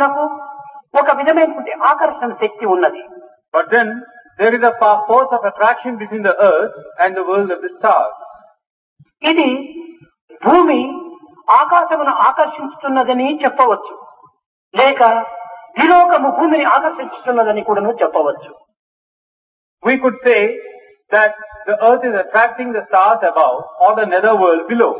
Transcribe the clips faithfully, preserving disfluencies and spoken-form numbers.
ఒక విధమైనటువంటి ఆకర్షణ శక్తి ఉన్నది. But then there is a force of attraction between the earth and the world of the stars. ఇది భూమి ఆకాశమును ఆకర్షించుతున్నదని చెప్పవచ్చు, లేక త్రిలోకము భూమిని ఆకర్షించుతున్నదని కూడా చెప్పవచ్చు. We could say that the earth is attracting the stars above or the nether world below.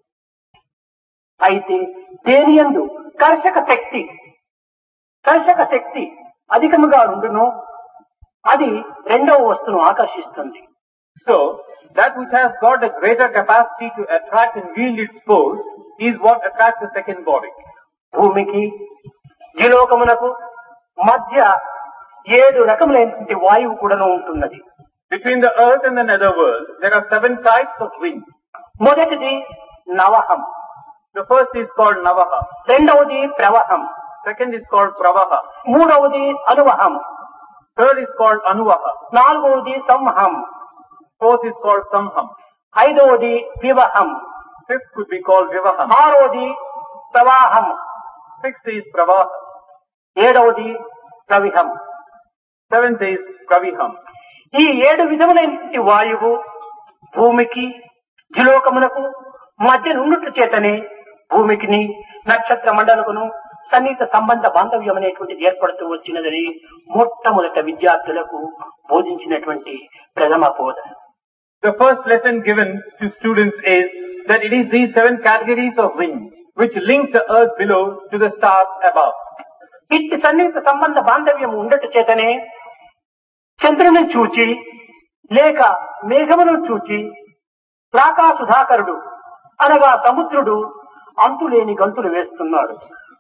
అయితే దేనియందు కర్షక శక్తి కర్షక శక్తి అధికముగా ఉండును అది రెండవ వస్తువును ఆకర్షిస్తుంది. So that which has got a greater capacity to attract and wield its force is what attracts the second body. భూమికి త్రిలోకమునకు మధ్య ఏడు రకములైనటువంటి వాయువు కూడా ఉంటున్నది. Between the earth and the nether world there are seven types of wind. మొదటిది నవహం. The first is called Navaha. రెండవది ప్రవహం. Second is called Pravaha. మూడవది అనువహం. Third is called Anuvaha. నాలుగవది సంహం. Fourth is called Samham. ఐదవది వివహం. Fifth could be called Vivaham. ఆరవది ప్రవాహం. Sixth is Pravaha. ఏడవది ప్రవిహం. Seventh is Praviham. ఈ ఏడు విధములైనటువంటి వాయువు భూమికి త్రిలోకమునకు మధ్య నుండుట చేతనే భూమికిని నక్షత్ర మండలకును సన్నిహిత సంబంధ బాంధవ్యం అనేటువంటిది ఏర్పడుతూ వచ్చినదని మొట్టమొదట విద్యార్థులకు బోధించినటువంటి ప్రథమ బోధ. The first lesson given to students is that it is these seven categories of wind which link the earth below to the stars above. ఇట్టి సన్నిహిత సంబంధ బాంధవ్యం ఉండట చేతనే చంద్రుని చూచి లేక మేఘమును చూచి రాకా సుధాకరుడు అనగా సముద్రుడు అంతులేని గంతులు వేస్తున్నాడు.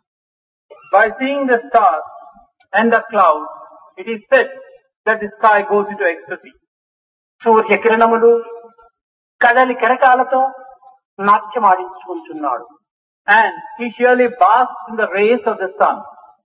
By seeing the stars and the clouds, it is said that the sky goes into ecstasy. సూర్య కిరణములు కడలి కెరటాలతో నాట్యమాడించుకుంటున్నాడు. And he surely basks in the rays of the sun.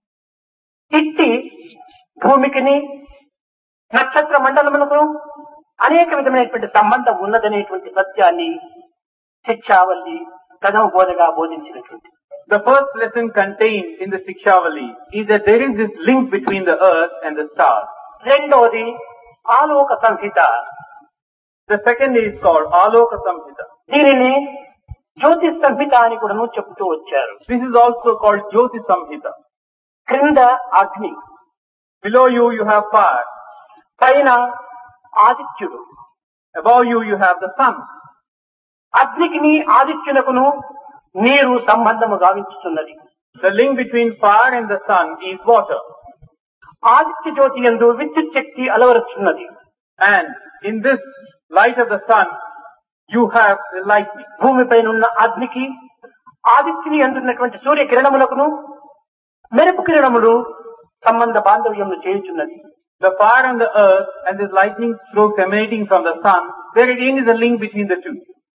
ఇట్టి భూమికిని నక్షత్ర మండలములకు అనేక విధమైనటువంటి సంబంధం ఉన్నదనేటువంటి సత్యాన్ని శిక్షావల్లి ప్రథమ బోధగా బోధించినటువంటి. The first lesson contained in the Shikshavali is that there is this link between the earth and the stars. రెండవది ఆలోక సంహిత. The second is called Aloka Samhita. దీనిని జ్యోతిష్ సంహిత అని కూడా చెబుతూ వచ్చారు. This is also called Jyoti Samhita. క్రింద అగ్ని, Below you, you have fire. పైన ఆదిత్యుడు. Above you, you have the sun. అగ్నికిని ఆదిత్యునకును నీరు సంబంధము గావించుతున్నది. The link between fire and the sun is water. Aditya జ్యోతి యందు విద్యుత్ శక్తి అలవరుచున్నది. And in this light of the sun, you have the lightning. భూమిపైనున్న అగ్నికి ఆదిత్యుని అందున్నటువంటి సూర్య కిరణములకును మెరుపు కిరణములు సంబంధ బాంధవ్యమును చేయుచున్నది. The fire on the earth and this lightning strokes emanating from the sun, there again is a link between the two.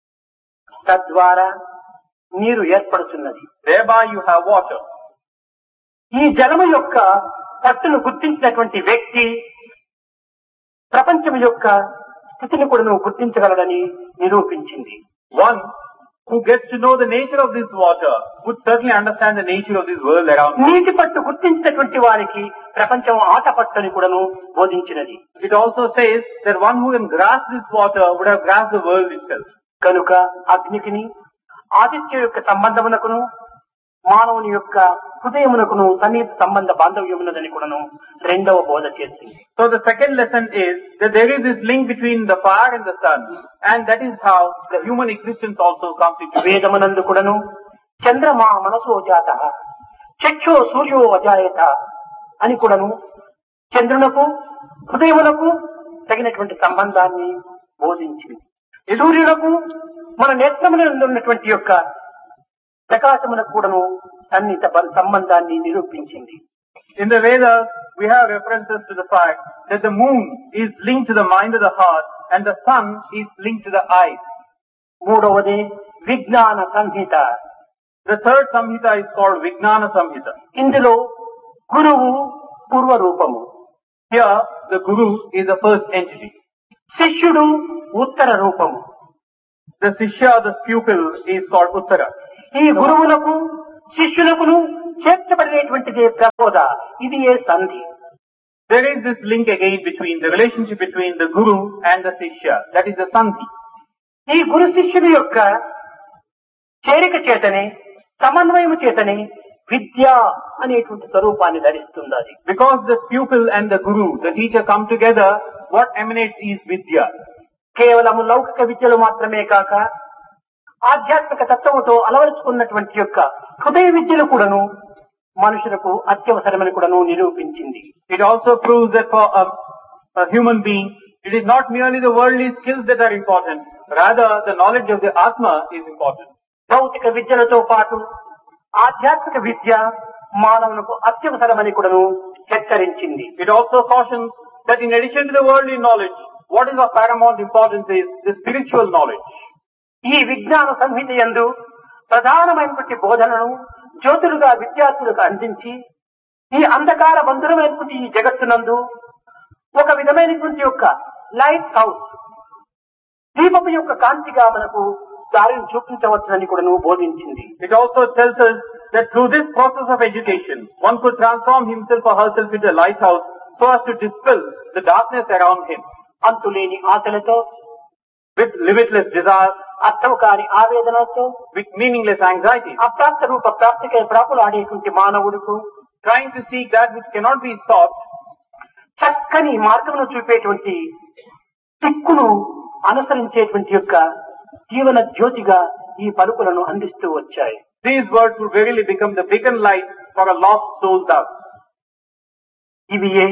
తద్వారా నీరు ఏర్పడుతున్నది. Thereby you have water. ఈ జలము యొక్క పట్టును గుర్తించినటువంటి వ్యక్తి ప్రపంచం యొక్క స్థితిని కూడా గుర్తించగలడని నిరూపించింది. One who gets to know the nature of this water would certainly understand the nature of this world around him. నీటి పట్టు గుర్తించినటువంటి వారికి ప్రపంచం ఆట పట్టని కూడాను బోధించినది. It also says that one who can grasp this water would have grasped the world itself. కనుక అగ్నికిని ఆదిత్య యొక్క సంబంధమునకును మానవుని యొక్క హృదయమునకును సన్నిహిత సంబంధ బాంధవ్యమున్నదని కూడాను రెండవ బోధ చేసింది. So the second lesson is that there is this link between the fire and the sun, and that is how the human existence also comes into being. వేదమునందు కూడాను చంద్రమా మనసో జాత చక్షో సూర్యో అజాయత అని కూడాను చంద్రునకు హృదయమునకు తగినటువంటి సంబంధాన్ని బోధించింది. సూర్యునకు మన నేత్రమునందు ఉన్నటువంటి యొక్క ప్రకాశమునకు కూడాను సన్నిహిత సంబంధాన్ని నిరూపించింది. In the Vedas, we have references to the fact that the moon is linked to the mind of the heart and the sun is linked to the eyes. మూడవది విజ్ఞాన సంహిత. The third Samhita is called Vijnana Samhita. ఇందులో గురువు పూర్వ రూపము. Here, the Guru is the first entity. శిష్యుడు ఉత్తర రూపము. The Sishya, the pupil, is called Uttara. ఈ గురువులకు శిష్యులకును చేర్చబడినటువంటిదే ప్రబోధ. ఇది ఏ సంధి. There is this link again between the relationship between the Guru and the Shishya. That is the Sandhi. ఈ గురు శిష్యుడి యొక్క చేరిక చేతనే, సమన్వయము చేతనే విద్య అనేటువంటి స్వరూపాన్ని ధరిస్తుంది. అది Because the pupil and the Guru, the teacher, come together, what emanates is Vidya. కేవలము లౌకిక విద్యలు మాత్రమే కాక ఆధ్యాత్మిక తత్వముతో అలవరుచుకున్నటువంటి యొక్క హృదయ విద్యలు కూడాను మనుషులకు అత్యవసరమని కూడాను నిరూపించింది. It also proves that for a, a human being, it is not merely the worldly skills that are important, rather the knowledge of the Atma is important. భౌతిక విద్యలతో పాటు ఆధ్యాత్మిక విద్య మానవులకు అత్యవసరమని కూడాను హెచ్చరించింది. It also cautions that in addition to the worldly knowledge, what is of paramount importance is the spiritual knowledge. ఈ విజ్ఞాన సంహిత యందు ప్రధానమైనటువంటి బోధనను జ్యోతులుగా విద్యార్థులకు అందించి ఈ అంధకార బంధురమైనటువంటి ఈ జగత్తునందు ఒక విధమైనటువంటి యొక్క లైట్ హౌస్ దీపము యొక్క కాంతిగా మనకు దారిని చూపించవచ్చునని కూడా నువ్వు బోధించింది. It also tells us that through this process of education, one could transform himself or herself into a lighthouse so as to dispel the darkness around him. అంతులేని ఆశలతో, with limitless desires, అర్థం కాని ఆవేదనతో, with meaningless anxiety, అప్రాప్త Roopa ప్రాప్తికై ప్రాపులు ఆడేటువంటి మానవుడుకు trying to seek that which cannot be sought, చక్కని మార్గమును చూపేటువంటి దిక్కును అనుసరించేటువంటి యొక్క జీవన జ్యోతిగా ఈ పలుకులను అందిస్తూ వచ్చాయి. These words would verily become the beacon light for a lost soul thus. ఇవి ఏ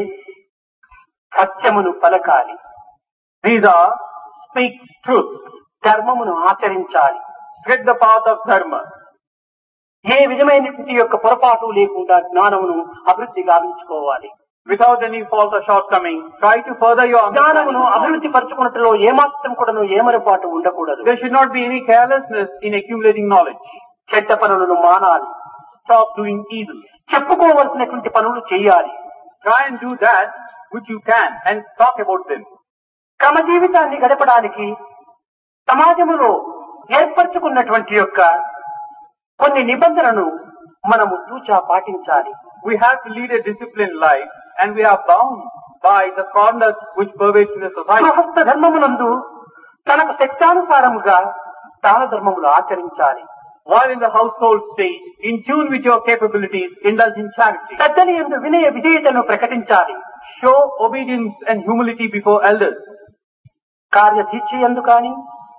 సత్యమును పలకాలి. These are speak truth, ధర్మమును ఆచరించాలి, tread the path of dharma. ఏ విధమైనటువంటి యొక్క పొరపాటు లేకుండా జ్ఞానమును అభివృద్ధి గావించుకోవాలి. Without any fault or shortcoming, try to further your జ్ఞానమును understanding. అభివృద్ధి పరచుకున్నట్లో ఏమాత్రం కూడాను ఏమరపాటు ఉండకూడదు. There should not be any carelessness in accumulating knowledge. చెడ్డ పనులను మానాలి. Stop doing evil. చెప్పుకోవలసినటువంటి పనులు చేయాలి. Try and do that which you can and talk about them. క్రమ జీవితాన్ని గడపడానికి సమాజములో ఏర్పరచుకున్నటువంటి యొక్క కొన్ని నిబంధనలను మనము తూచా పాటించాలి. We have to lead a disciplined life and we are bound by the conduct which pervades in the society. గృహస్థ ధర్మమునందు తనకు శక్తానుసారముగా దాన ధర్మములు ఆచరించాలి. While in the household state, in tune with your capabilities, indulge in charity. పెద్దల యందు వినయ విధేయతను ప్రకటించాలి. Show obedience and humility before elders. కార్యదీక్ష యందు కాని,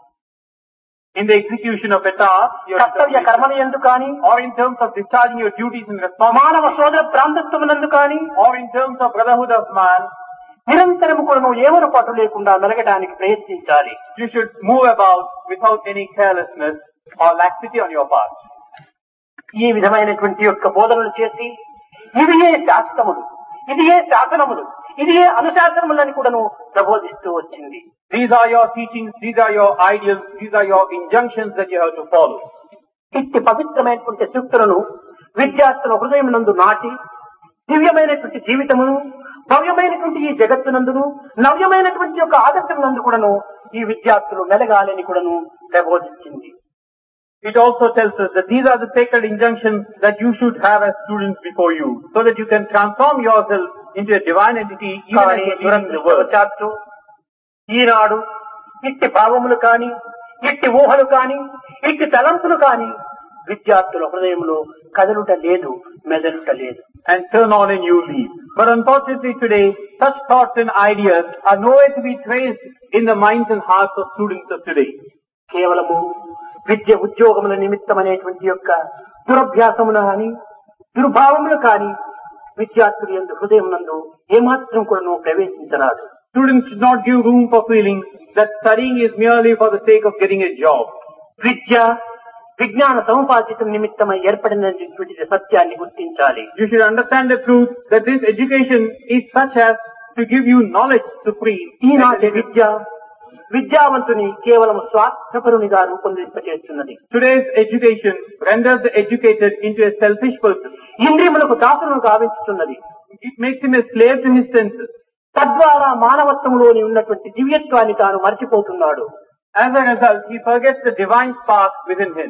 In the execution of a task, your కర్తవ్య కర్మల యందు కాని, or in terms of discharging your duties and మానవ responsibilities, సోదర ప్రాంతత్వమునందు కాని, or in terms of brotherhood of man, నిరంతరము కూడా నువ్వు ఏమరపాటు లేకుండా మెలగడానికి ప్రయత్నించాలి. you should move about without any carelessness or laxity on your part. ఈ విధమైనటువంటి యొక్క బోధనలు చేసి ఇవి ఏ శాస్త్రములు, ఇది ఏ శాసనములు, ఇది ఏ అనుశాసనములని కూడాను ప్రబోధిస్తూ వచ్చింది. These are your teachings, these are your ideals, these are your injunctions that you have to follow. ఇట్టి పవిత్రమైనటువంటి సూక్తులను విద్యార్థుల హృదయం నందు నాటి దివ్యమైనటువంటి జీవితమును, భవ్యమైనటువంటి ఈ జగత్తునందును, నవ్యమైనటువంటి యొక్క ఆదర్శం నందు కూడాను ఈ విద్యార్థులు మెలగాలని కూడాను ప్రబోధించింది. It also tells us that these are the sacred injunctions that you should have as students before you, so that you can transform yourself into a divine entity even as you live in the world. దురదృష్టవశాత్తు ఈనాడు ఇట్టి భావములు కాని, ఇట్టి ఊహలు కాని, ఇట్టి తలంపులు కాని విద్యార్థుల హృదయంలో కదలుట లేదు, మెదలుట లేదు. And turn on and you leave. But unfortunately today, such thoughts and ideas are nowhere to be traced in the minds and hearts of students of today. కేవలము విద్య ఉద్యోగముల నిమిత్తమనేటువంటి యొక్క దురభ్యాసములు కాని, దుర్భావములు కాని విద్యార్థుల యందు హృదయం నందు ఏమాత్రం కూడా ప్రవేశించరాదు. Students should not give room for feelings that studying is merely for the sake of getting a job. విద్య విజ్ఞాన సముపార్జితం నిమిత్తమై ఏర్పడినటువంటి సత్యాన్ని గుర్తించాలి. You should understand the truth that this education is such as to give you knowledge supreme. ఈనాటి విద్య విద్యావంతుని కేవలం స్వార్థపరునిగా రూపొందింపచేస్తున్నది. Today's education renders the educated into a selfish person. ఇంద్రియములకు దాసులను గావించుతున్నది. It makes him a slave to his senses. తద్వారా మానవత్వంలోని ఉన్నటువంటి దివ్యత్వాన్ని తాను మర్చిపోతున్నాడు. As a result, he forgets the divine spark within him.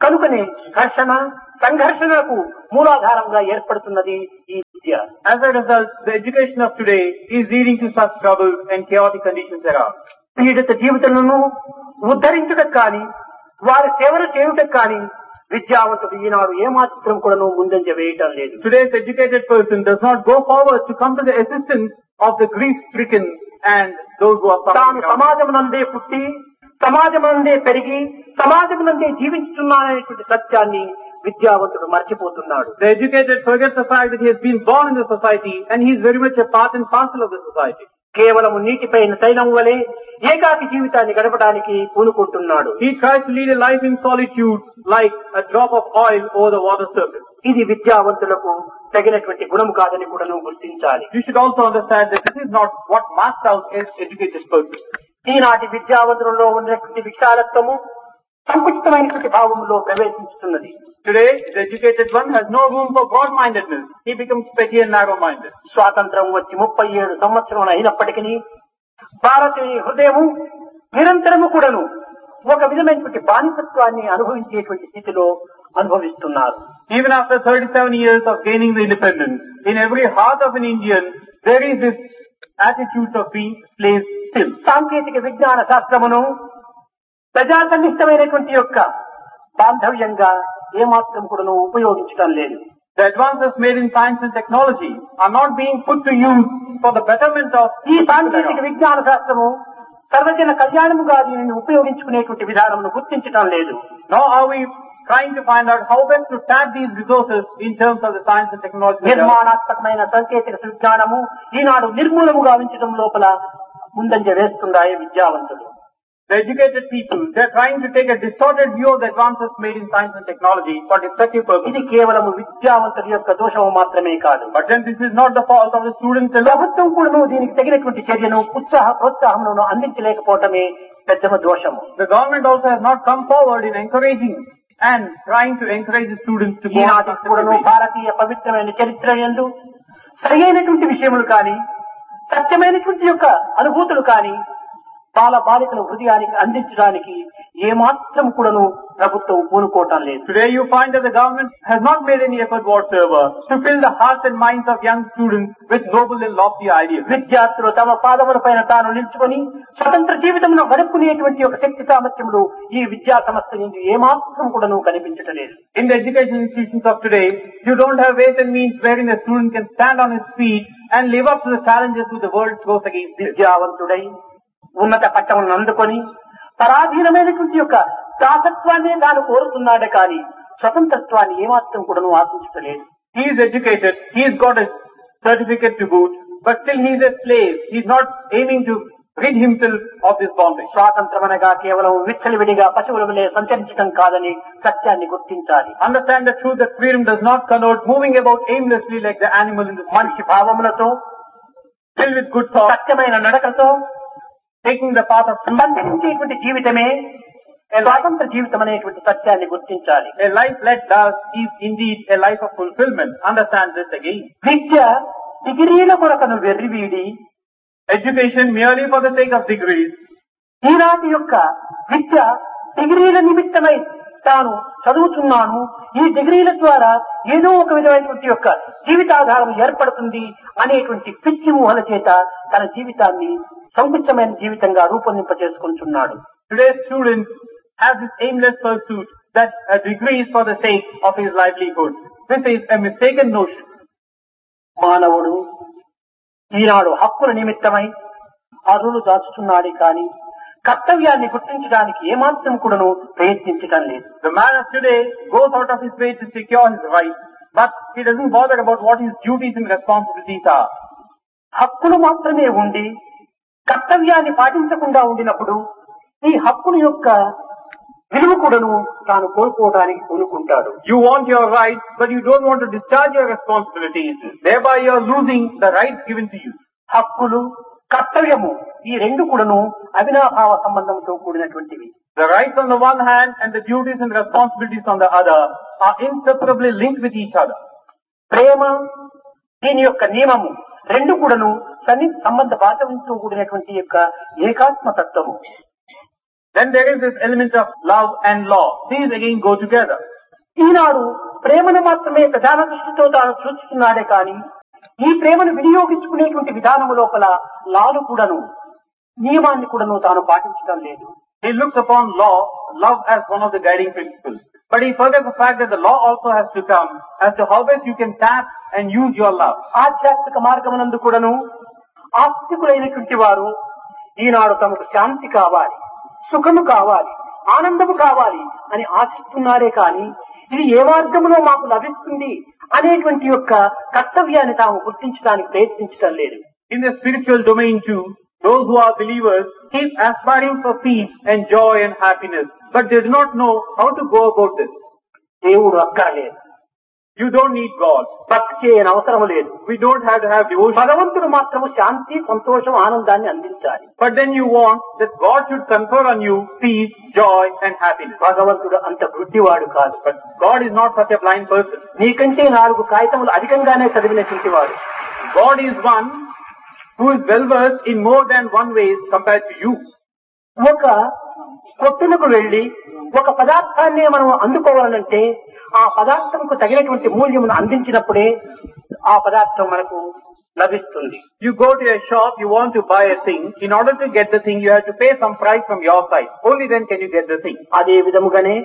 కనుకనే ఘర్షణ సంఘర్షణలకు మూలాధారంగా ఏర్పడుతున్నది ఈ విద్య. As a result, the education of today is leading to such troubles and chaotic conditions around. పీడిత జీవితాలను ఉద్ధరించుటకు కానీ వారి సేవలు చేయుటకు కానీ విద్యావంతుడు ఈనాడు ఏమాత్రం కూడా ముందంజ వేయటం లేదు. Today's educated person does not go forward to come to the assistance of the grief-stricken and those who are తాను suffering. సమాజమునందే పుట్టి సమాజమునందే పెరిగి సమాజమునందే జీవించుతున్నాననేటువంటి సత్యాన్ని విద్యావంతుడు మర్చిపోతున్నాడు. The educated forgets the fact that he has been born in the society and he is very much a part and parcel of the society. కేవలం నీటిపైన తైలం వలె ఏకాకి జీవితాన్ని గడపడానికి పూనుకుంటున్నాడు. He tries to lead a life in solitude like a drop of oil over the water surface. ఇది విద్యావంతులకు తగినటువంటి గుణము కాదని కూడా నువ్వు గుర్తించాలి. You should also understand that this is not what marks out an educated person. ఈనాటి విద్యావంతులలో ఉన్నటువంటి విశాలత్వము సంకుచితమైనటువంటి భావంలో ప్రవేశిస్తున్నది. Today, the educated one has no room for broad-mindedness. He becomes petty and narrow-minded. స్వాతంత్రం వచ్చి ముప్పై ఏడు సంవత్సరం అయినప్పటికీ భారతీయ హృదయము నిరంతరము కూడాను ఒక విధమైనటువంటి బానిసత్వాన్ని అనుభవించేటువంటి స్థితిలో అనుభవిస్తున్నారు. Even after thirty-seven years of gaining the independence, in every heart of an Indian, there is this attitude of being slaves still. సాంకేతిక విజ్ఞాన శాస్త్రమును ప్రజాసన్నిష్టమైనటువంటి యొక్క బాంధవ్యంగా ఏమాత్రం కూడా ఉపయోగించడం లేదు. The advances made in science and technology are not being put to use for the betterment of ఈ సాంకేతిక విజ్ఞాన శాస్త్రము సర్వజన కళ్యాణముగా దీనిని ఉపయోగించుకునేటువంటి విధానమును గుర్తించడం లేదు. Nor are we trying to find out how best to tap these resources in terms of the science and technology. నిర్మాణాత్మకమైన సాంకేతిక విజ్ఞానము ఈనాడు నిర్మూలముగా ఉంచడం లోపల ముందంజ వేస్తున్నాయి విద్యావంతులు. The educated people, they are trying to take a distorted view of the advances made in science and technology for destructive purposes. ఇది కేవలం విద్యావంతుల యొక్క దోషము మాత్రమే కాదు. But then this is not the fault of the students alone. ప్రభుత్వం కూడా దీనికి తగినటువంటి చర్యను ఉత్సాహ ప్రోత్సాహములను అందించలేకపోవటమే పెద్ద దోషము. The government also has not come forward in encouraging and trying to encourage the students to go on ఈనాటి కూడాను భారతీయ పవిత్రమైన చరిత్ర యందు సరైనటువంటి విషయములు కానీ సత్యమైనటువంటి యొక్క అనుభూతులు కానీ బాల బాలికల హృదయానికి అందించడానికి ఏమాత్రం కూడాను ప్రభుత్వం పూనుకోవటం లేదు. Today you find that the government has not made any effort whatsoever to fill the hearts and minds of young students with noble and lofty ideas. విద్యార్థులు తమ పాదముల పైన తాను నిల్చుకొని స్వతంత్ర జీవితంలో గడుపుకునేటువంటి ఒక శక్తి సామర్థ్యములు ఈ విద్యా సంస్థ నుంచి ఏమాత్రం కూడాను కనిపించటం లేదు. In the education institutions of today, you don't have ways and means wherein a student can stand on his feet and live up to the challenges which the world throws against him. విద్యావంతుడై ఉన్నత పట్టములను అందుకొని పరాధీనమైనటువంటి యొక్క దాసత్వాన్ని తాను కోరుతున్నాడే కానీ స్వతంత్రత్వాన్ని ఏమాత్రం కూడా ఆశించలేదు. He is educated, he has got a certificate to boot, but still he is a slave. He is not aiming to rid himself of this bondage. స్వాతంత్రం అనగా కేవలం విచ్చలవిడిగా పశువుల వలె సంచరించడం కాదని సత్యాన్ని గుర్తించాలి. Understand the truth that freedom does not connote moving about aimlessly like the animal in the street. మనిషి భావములతో Filled with good thoughts, సత్యమైన నడకతో taking the path of truth. బంధించేటువంటి జీవితమే స్వాతంత్ర జీవితం అనేటువంటి సత్యాన్ని గుర్తించాలి. A life led thus is indeed a life of fulfillment. Understand this again. విద్య డిగ్రీల కొరకను వెర్రివీడి Education merely for the sake of degrees. ఈనాటి యొక్క విద్య డిగ్రీల నిమిత్తమై తాను చదువుతున్నాను, ఈ డిగ్రీల ద్వారా ఏదో ఒక విధమైనటువంటి యొక్క జీవితాధారం ఏర్పడుతుంది అనేటువంటి పిచ్చి ఊహల చేత తన జీవితాన్ని సంకుచితమైన జీవితంగా రూపొందింప చేసుకుంటున్నాడు. Today's students have this aimless pursuit that a degree is for the sake of his livelihood. This is a mistaken notion. మానవుడు ఈనాడు హక్కుల నిమిత్తమై అరులు దాచుతున్నాడే కానీ కర్తవ్యాన్ని గుర్తించడానికి ఏమాత్రం కూడాను ప్రయత్నించడం లేదు. The man of today goes out of his way to secure his rights, but he doesn't bother about what his duties and responsibilities are. హక్కులు మాత్రమే ఉండి కర్తవ్యాన్ని పాటించకుండా ఉండినప్పుడు ఈ హక్కుల యొక్క విలువ కూడాను తాను కోల్పోవడానికి కోరుకుంటాడు. You want your rights, but you don't want to discharge your responsibilities. Thereby you are losing the rights given to you. హక్కులు కర్తవ్యము ఈ రెండు కూడాను అవినాభావ సంబంధంతో కూడినటువంటివి. The rights on the one hand and the duties and responsibilities on the other are inseparably linked with each other. ప్రేమ దీని యొక్క నియమము రెండు కూడాను సన్నిహిత సంబంధ బాధ్యతతో కూడినటువంటి యొక్క ఏకాత్మ తత్వము. Then there is this element of love and law. These again go together. ఈనాడు ప్రేమను మాత్రమే ప్రధాన దృష్టితో తాను చూస్తున్నాడే కాని ఈ ప్రేమను వినియోగించుకునేటువంటి విధానము లోపల లాను కూడాను నియమాన్ని కూడాను తాను పాటించడం లేదు. He looks upon law, love as one of the guiding principles. But he forgets the fact that the law also has to come as to how best you can tap and use your love. ఆధ్యాత్మిక మార్గమునందు కూడాను ఆస్తికులైనటువంటి వారు ఈనాడు తమకు శాంతి కావాలి, సుఖము కావాలి, ఆనందము కావాలి అని ఆశిస్తున్నారే కాని ఇది ఏ మార్గంలో మాకు లభిస్తుంది అనేటువంటి యొక్క కర్తవ్యాన్ని తాము గుర్తించడానికి ప్రయత్నించడం లేదు. In the spiritual domain too, those who are believers keep aspiring for peace and joy and happiness, but they do not know how to go about this. దేవుడు అక్కర్లేదు, You don't need God. భక్తి చేయని అవసరం లేదు. We don't have to have devotion. భగవంతుడు మాత్రము శాంతి, సంతోషం, ఆనందాన్ని అందించాలి. But then you want that God should confer on you peace, joy and happiness. భగవంతుడు అంత గుడ్డివాడు కాదు. But God is not such a blind person. నీకంటే నాలుగు కాగితములు అధికంగానే చదివినటువంటి వాడు. God is one who is well versed in more than one ways compared to you. ఒక కొట్టునకు వెళ్లి ఒక పదార్థాన్ని మనం అందుకోవాలంటే ఆ పదార్థంకు తగినటువంటి మూల్యమును అందించినప్పుడే ఆ పదార్థం మనకు లభిస్తుంది. You go to a shop, you want to buy a thing. In order to get the thing, you have to pay some price from your side. Only then can you get the thing. అదే విధముగానే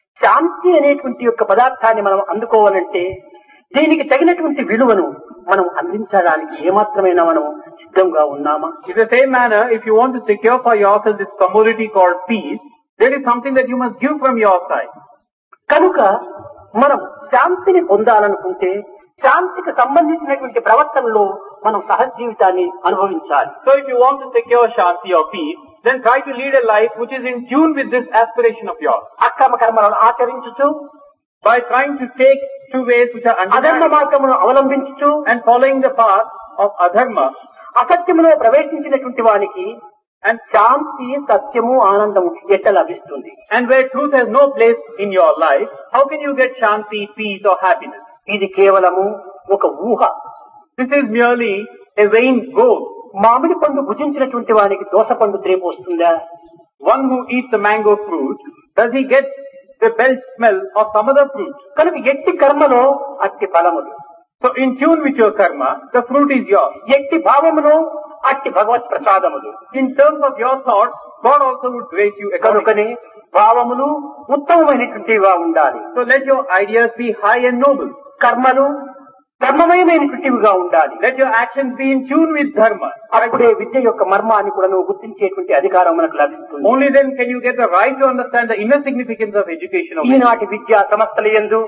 శాంతి అనేటువంటి యొక్క పదార్థాన్ని మనం అందుకోవాలంటే దీనికి తగినటువంటి విలువను మనం అందించడానికి ఏమాత్రమైనా మనం సిద్ధంగా ఉన్నామా? In the same manner, if you want to secure for yourself this commodity called peace, there is something that you must give from your side. కనుక మనం శాంతిని పొందాలనుకుంటే శాంతికి సంబంధించినటువంటి ప్రవర్తనలో మనం సహజ జీవితాన్ని అనుభవించాలి. So if you want to secure shanti or peace, then try to lead a life which is in tune with this aspiration of yours. అక్రమ కర్మలను ఆచరించుచు, By trying to take two ways which are అధర్మ undeniable మార్గమును అవలంబించుచు, and following the path of adharma, అసత్యములో ప్రవేశించినటువంటి వానికి and శాంతి, సత్యము, ఆనందము ఎట్లా లభిస్తుంది? and where truth has no place in your life, how can you get shanti, peace or happiness? ఇది కేవలము ఒక ఊహ. This is merely a vain goal. మామిడి పండు భుజించినటువంటి వానికి దోస పండు త్రేపు వస్తుందా? One who eats the mango fruit, does he get the belt smell of some other fruit? కనుక ఎట్టి కర్మలో అట్టి ఫలములు, So in tune with your karma, the fruit is yours. ఎట్టి భావములో అట్టి భగవత్ ప్రసాదములు. In terms of your thoughts, God also would grace you accordingly. కనుకనే భావములు ఉత్తమమైనటువంటివిగా ఉండాలి. So let your ideas be high and noble. కర్మలు ధర్మమయమైనటువంటివిగా ఉండాలి. Let your actions be in tune with dharma. అప్పుడే విద్య యొక్క మర్మాన్ని కూడా నువ్వు గుర్తించేటువంటి అధికారం మనకు లభిస్తుంది. Only then can you get the right to understand the inner significance of education. Of ఈనాటి విద్యా సంస్థల యందు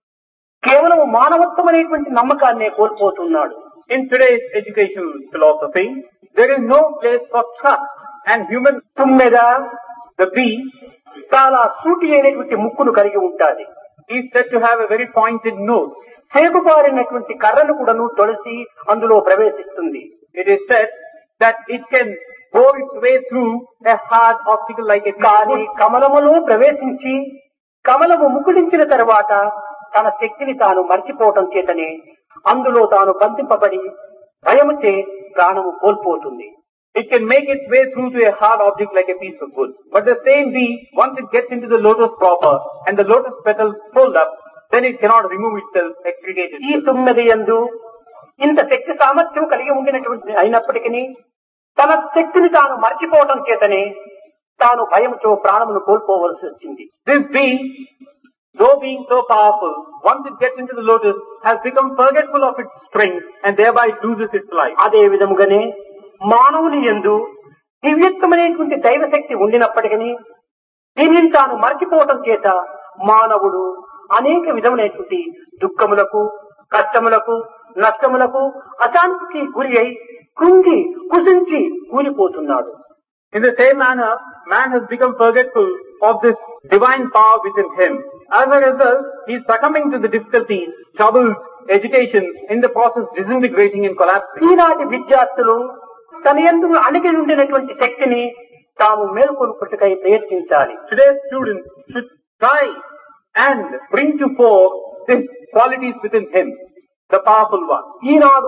కేవలం మానవత్వం అనేటువంటి నమ్మకాన్నే కోల్పోతున్నాడు. In today's educational philosophy, there is no place for trust and human. తుమ్మెద The bee చాలా సూటి అయినటువంటి ముక్కును కలిగి ఉంటాది. is said to have a very pointed nose. సేగుబారినటువంటి కర్రను కూడాను తొలసి అందులో ప్రవేశిస్తుంది. It is said that it can bore its way through a hard obstacle like a కానీ piece of wood. కమలములో ప్రవేశించి కమలము ముకుడించిన తర్వాత తన శక్తిని తాను మర్చిపోవటం చేతనే అందులో తాను బంధింపబడి భయముచే ప్రాణము కోల్పోతుంది. It can make its way through to a hard object like a piece of wood. But the same bee, once it gets into the lotus proper and the lotus petals fold up, then it cannot remove itself, extricate ఈ itself. తుమ్మెది యందు ఇంత శక్తి సామర్థ్యం కలిగి ఉండినటువంటి అయినప్పటికీ తన శక్తిని తాను మర్చిపోవటం చేతనే తాను భయముతో ప్రాణమును కోల్పోవలసి వచ్చింది. This bee, though being so powerful, once it gets into the lotus, has become forgetful of its strength and thereby loses its life. అదే విధముగానే మానవుని యందు దివ్యత్వమైనటువంటి దైవశక్తి ఉండినప్పటికీ దీనిని తాను మర్చిపోవటం చేత మానవుడు అనేక విధములైనటువంటి దుఃఖములకు, కష్టములకు, నష్టములకు, అశాంతికి గురి అయి కృంగి కుసించి కూలిపోతున్నాడు. In the same manner, man has become forgetful of this divine power within him. As a result, he is succumbing to the difficulties, troubles, agitation, in the process disintegrating and collapsing. ఈనాటి విద్యార్థులు తన యందు అణిగి ఉండినటువంటి శక్తిని తాము మేల్కొల్పుటకై ప్రయత్నించాలి. Today's students should try and bring to fore these qualities within him, the powerful one. ఈనాడు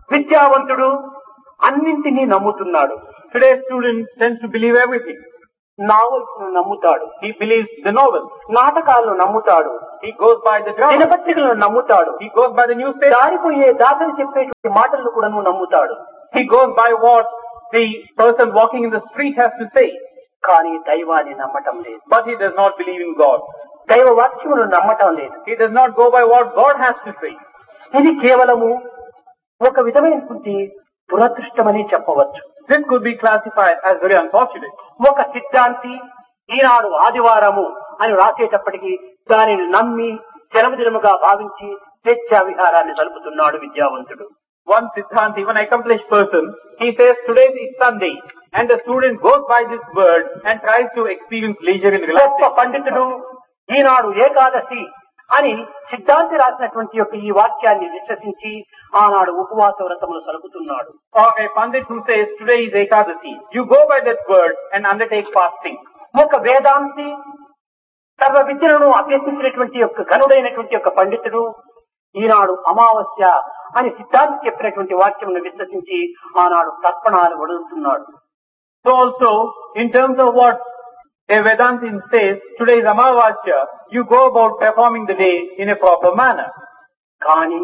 విద్యావంతుడు అన్నింటినీ నమ్ముతున్నాడు. Today's student tends to believe everything. Novels నమ్ముతాడు, He believes the novels. నాటకాలను నమ్ముతాడు, He goes by the drama. దినపత్రికలను నమ్ముతాడు, He goes by the newspaper. దారిపోయే దాతలు చెప్పేటువంటి మాటలను కూడా నమ్ముతాడు. He goes by what the person walking in the street has to say. కానీ దైవాన్ని నమ్మటం లేదు, But he does not believe in God. దైవ వాక్యములను నమ్మటం లేదు. He does not go by what God has to say. ఇది కేవలము ఒక విధమైనటువంటి దురదృష్టమని చెప్పవచ్చు. This could be classified as very unfortunate. ఒక సిద్ధాంతి ఈనాడు ఆదివారము అని రాసేటప్పటికీ దానిని నమ్మి జన్మదినముగా భావించి స్వేచ్ఛా విహారాన్ని జరుపుతున్నాడు విద్యావంతుడు. One Siddhant, even accomplished person, he says today is Sunday, and the student goes by this word and tries to experience leisure and గొప్ప relaxation. పండితుడు ఈనాడు ఏకాదశి అని సిద్ధాంతి రాసినటువంటి యొక్క ఈ వాక్యాన్ని విశ్వసించి ఆనాడు ఉపవాస వ్రతములు సలుపుతున్నాడు. Or a Pandit who says today is Ekadasi, you go by that word and undertake fasting. ఒక వేదాంతి సర్వ విద్యలను అభ్యసించినటువంటి యొక్క ఘనుడైనటువంటి యొక్క పండితుడు ఈనాడు అమావాస్య అని సిద్ధాంతి చెప్పినటువంటి వాక్యమును విశ్వసించి ఆనాడు తర్పణాలు వదులుతున్నాడు. So also, in terms of what a Vedantin says, today is Amavasya, you go about performing the day in a proper manner. కానీ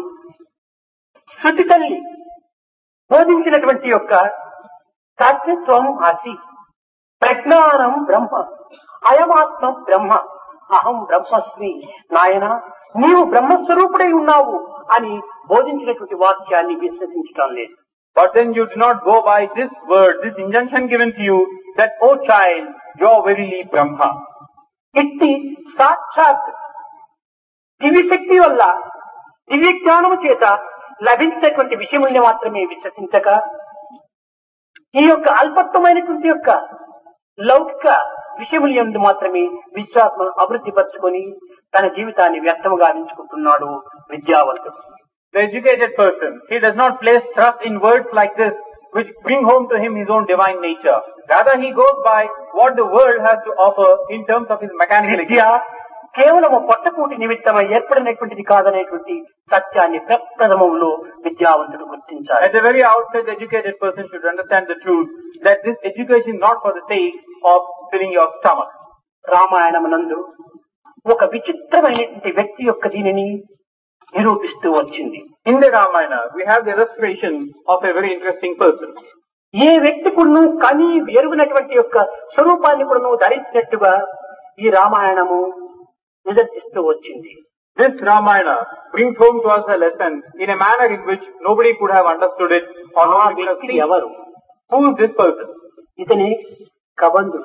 శృతి తల్లి బోధించినటువంటి యొక్క సత్యత్వం అసి, ప్రజ్ఞానం బ్రహ్మ, అయమాత్మ బ్రహ్మ, అహం బ్రహ్మస్మి, నాయన నీవు బ్రహ్మస్వరూపుడై ఉన్నావు అని బోధించినటువంటి వాక్యాన్ని విశ్వసించటం లేదు. But then you do not go by this word, this injunction given to you, that, oh child, you are verily Brahma. ఇట్టి సాక్షాత్ దివ్యశక్తి వల్ల దివ్య జ్ఞానము చేత లభించేటువంటి విషయముల్ని మాత్రమే విశ్వసించక ఈ యొక్క అల్పత్వమైనటువంటి యొక్క లౌకిక విషయముల యందు మాత్రమే విశ్వాసం అభివృద్ధి పరుచుకొని తన జీవితాన్ని వ్యర్థముగా ఎంచుకుంటున్నాడు విద్యావంతుడు. The educated person, he does not place trust in words like this, which bring home to him his own divine nature. Rather, he goes by what the world has to offer in terms of his mechanical Vidya existence. కేవలము పొట్టకూటి నిమిత్తమై ఏర్పడినటువంటిది కాదనేటువంటి సత్యాన్ని ప్రప్రథమంలో విద్యావంతుడు గుర్తించాలి. At the very outset, the educated person should understand the truth that this education is not for the sake of filling your stomach. రామాయణమునందు ఒక విచిత్రమైనటువంటి వ్యక్తి యొక్క దీనిని నిరూపిస్తూ వచ్చింది. In the Ramayana, we have the illustration of a very interesting person. ఏ వ్యక్తి కూడాను కని ఎరుగినటువంటి యొక్క స్వరూపాన్ని కూడాను ధరించినట్టుగా ఈ రామాయణము నిదర్శిస్తూ వచ్చింది. This Ramayana brings home to us a lesson in a manner in which nobody could have understood it or ఆ nobody could have వ్యక్తి seen. ఎవరు? Who is this person? ఇతని కబంధుడు.